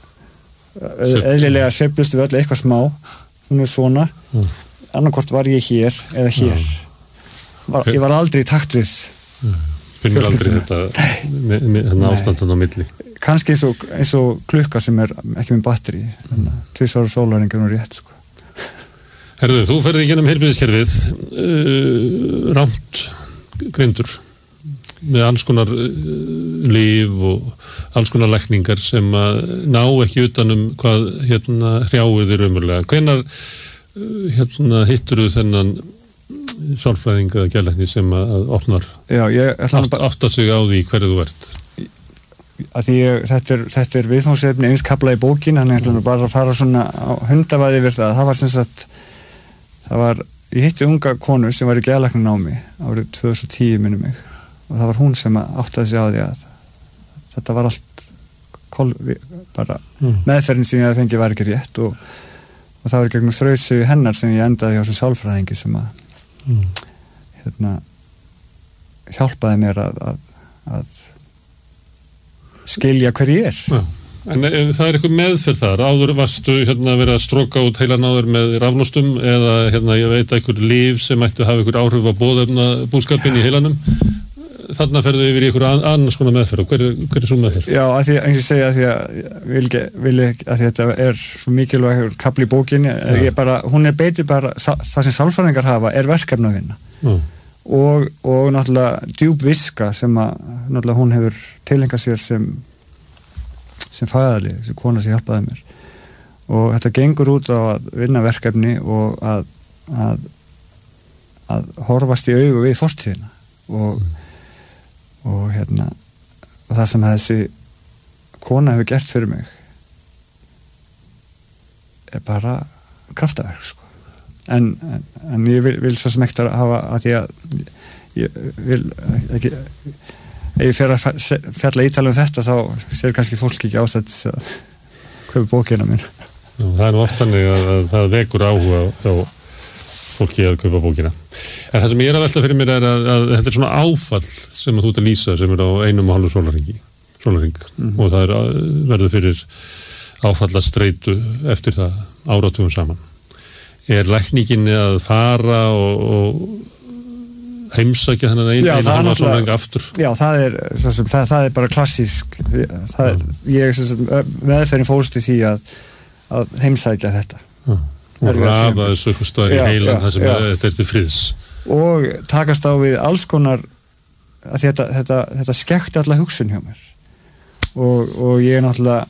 S1: mm. eðlilega sveiflust við öllu eitthvað smá, hún er svona, mm. annarkvort var ég hér eða hér. Var, ég var aldrei í takt við
S2: mm. finnur aldrei þetta með, með, ástandan á milli.
S1: Kannski eins og, eins og klukka sem er ekki með batteri, mm. tvisvar sólarhringar og rétt, sko.
S2: Herðu, þú ferði í gennum heilbrigðiskerfið uh, rámt greindur með alls konar uh, lyf og alls konar lækningar sem að ná ekki utanum hvað hérna hrjáir þér raunverulega. Hvenær uh, hérna hittur þú þennan sálfræðing eða geðlækni sem að opnar
S1: Já, ég,
S2: átt, áttar sig á því hverju þú ert?
S1: Að ég, þetta er, þetta er viðfangsefni eins kafla í bókin, hann er mm. bara að fara svona á hundavæði yfir það. Það var sem sagt Það var, ég hitti unga konu sem var í geðlæknanámi árið tvö þúsund og tíu minnum mig og það var hún sem áttaði sig á því að þetta var allt kol, bara mm. meðferðin sem ég fengi var ekki rétt og, og það var gegnum þrautsig hennar sem ég endaði hjá sem sálfræðingi sem að mm. hérna hjálpaði mér að, að, að skilja hver ég er.
S2: Ja. En, en það er eitthvað meðferð þar, áður varstu hérna að vera að stróka út heilan áður með raflóstum eða hérna ég veit eitthvað líf sem ættu að hafa eitthvað áhrif á bóðefna búskapin í heilanum, þarna ferðu yfir í eitthvað annars konar meðferð og hver, hver er svo meðferð?
S1: Já, að því, eins og segja að því að vil ekki, vil ekki, að því að þetta er svo mikilvæg kapli í bókinni, ja. ég bara, hún er beitið bara, það sem sálfræðingar hafa er verkefni að vinna ja. og, og náttúrulega djúp viska sem að náttúrulega hún hefur tilhengað sér sem sem fæðali, sem kona sem hjálpaði mér og þetta gengur út á að vinna verkefni og að að, að horfast í augu við fortíðina og, mm. og hérna og það sem þessi kona hefur gert fyrir mig er bara kraftaverk, sko en, en, en ég vil, vil svo sem ekkert að hafa að því að ég vil ekki ef ég fer að fjalla ítala um þetta þá sér kannski fólk ekki ástætt að kaupa bókina mín.
S2: Já, það er nú oft þannig að, að það vekur áhuga á fólki að kaupa bókina. En það sem ég er að velta fyrir mér er að, að þetta er svona áfall sem að þú ert að lýsa sem er á einum og halvu sólarhringi, sólarhring mm-hmm. og það er verður fyrir áfallastreitu eftir það áratugum saman. Er lækningin að fara og, og heimsækja þennan einu einu halva sólarhring aftur?
S1: Já, það er, sem, það, það er bara klassísk það er, ég meðferðin fólst í því að, að heimsækja þetta
S2: já. Og rafa þessu eitthvað staðar í heilan það sem já. Þetta er til friðs
S1: og takast á við alls konar að þetta, þetta, þetta skekkti alla hugsun hjá mér og, og ég er náttúrulega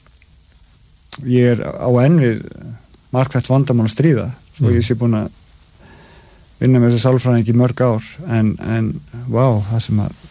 S1: ég er á enn við margvægt vandamál að stríða og mm. ég sé búin að vinna með þessu sálfræðing í mörg ár en, en vá, það sem að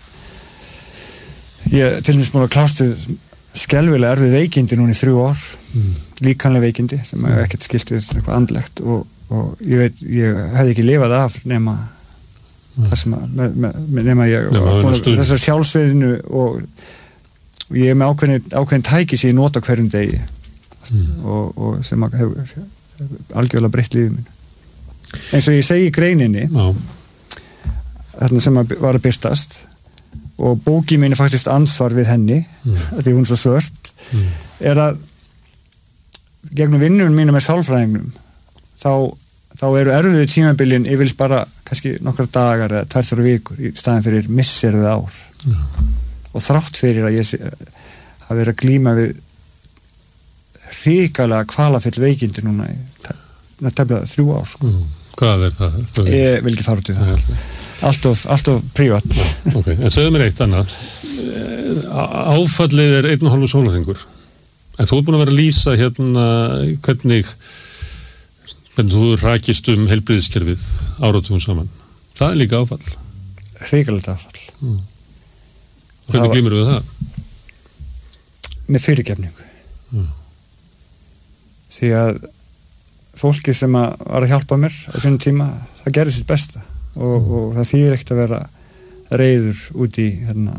S1: ég til dæmis búin að klástu skelfilega erfið veikindi núna í þrjú ár mm. líkanlega veikindi sem mm. ekkert skilt við eitthvað andlegt og, og ég veit, ég hefði ekki lifað af nema mm. það sem að með, með, nema ég þessar sjálfsveðinu og, og ég er með ákveðin, ákveðin tæki sem ég nota hverjum degi mm. og, og sem að hefur algjörlega breytt lífið mínu eins og ég segi í greininni
S2: Já.
S1: Þarna sem að var að byrtast og bóki mín er faktisk ansvar við henni mm. því hún er svo svört mm. er að gegnum vinnunum mínu með sálfræðingnum þá, þá eru erfiðu tímabilin yfirleitt bara kannski nokkra dagar eða tvær þrjár vikur í staðin fyrir missirðu ár mm. og þrátt fyrir að ég hafi verið að glíma við hrikalega kvalafull veikindi núna í tefnilega þrjú ár sko.
S2: mm. Hvað er það? það er...
S1: Ég vil ekki fara út í það allt of, allt of prívat
S2: ja, ok, en segðu mér eitt annað áfallið er einn og hálfu sólarhringur en þú er búin að vera að lýsa hérna hvernig hvernig þú rakist um heilbrigðiskerfið áratugum saman það er líka áfall
S1: hrikalegt affall.
S2: Mm. Hvernig glímur við það?
S1: Með fyrirgefningu.
S2: Mm.
S1: Því að fólki sem að var að hjálpa mér á sínum tíma, það gerði sitt besta og, mm. og það þýðir ekkert að vera reiður út í hérna,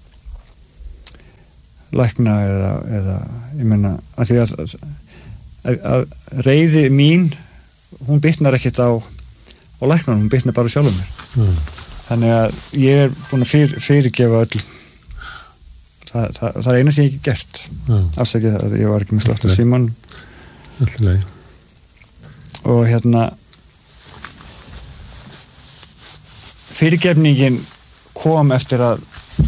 S1: lækna eða, eða ég meina, að því að, að, að reiði mín, hún bitnar ekkert á, á læknanum, hún bitnar bara sjálfum mér. Mm. Þannig að ég er búin að fyr, fyrirgefa öll. Það, það, það er eina sem ég ekki gert. Mm. Afsækja það, ég var ekki með slögt á síman.
S2: Alltaf.
S1: Og hérna fyrirgefningin kom eftir að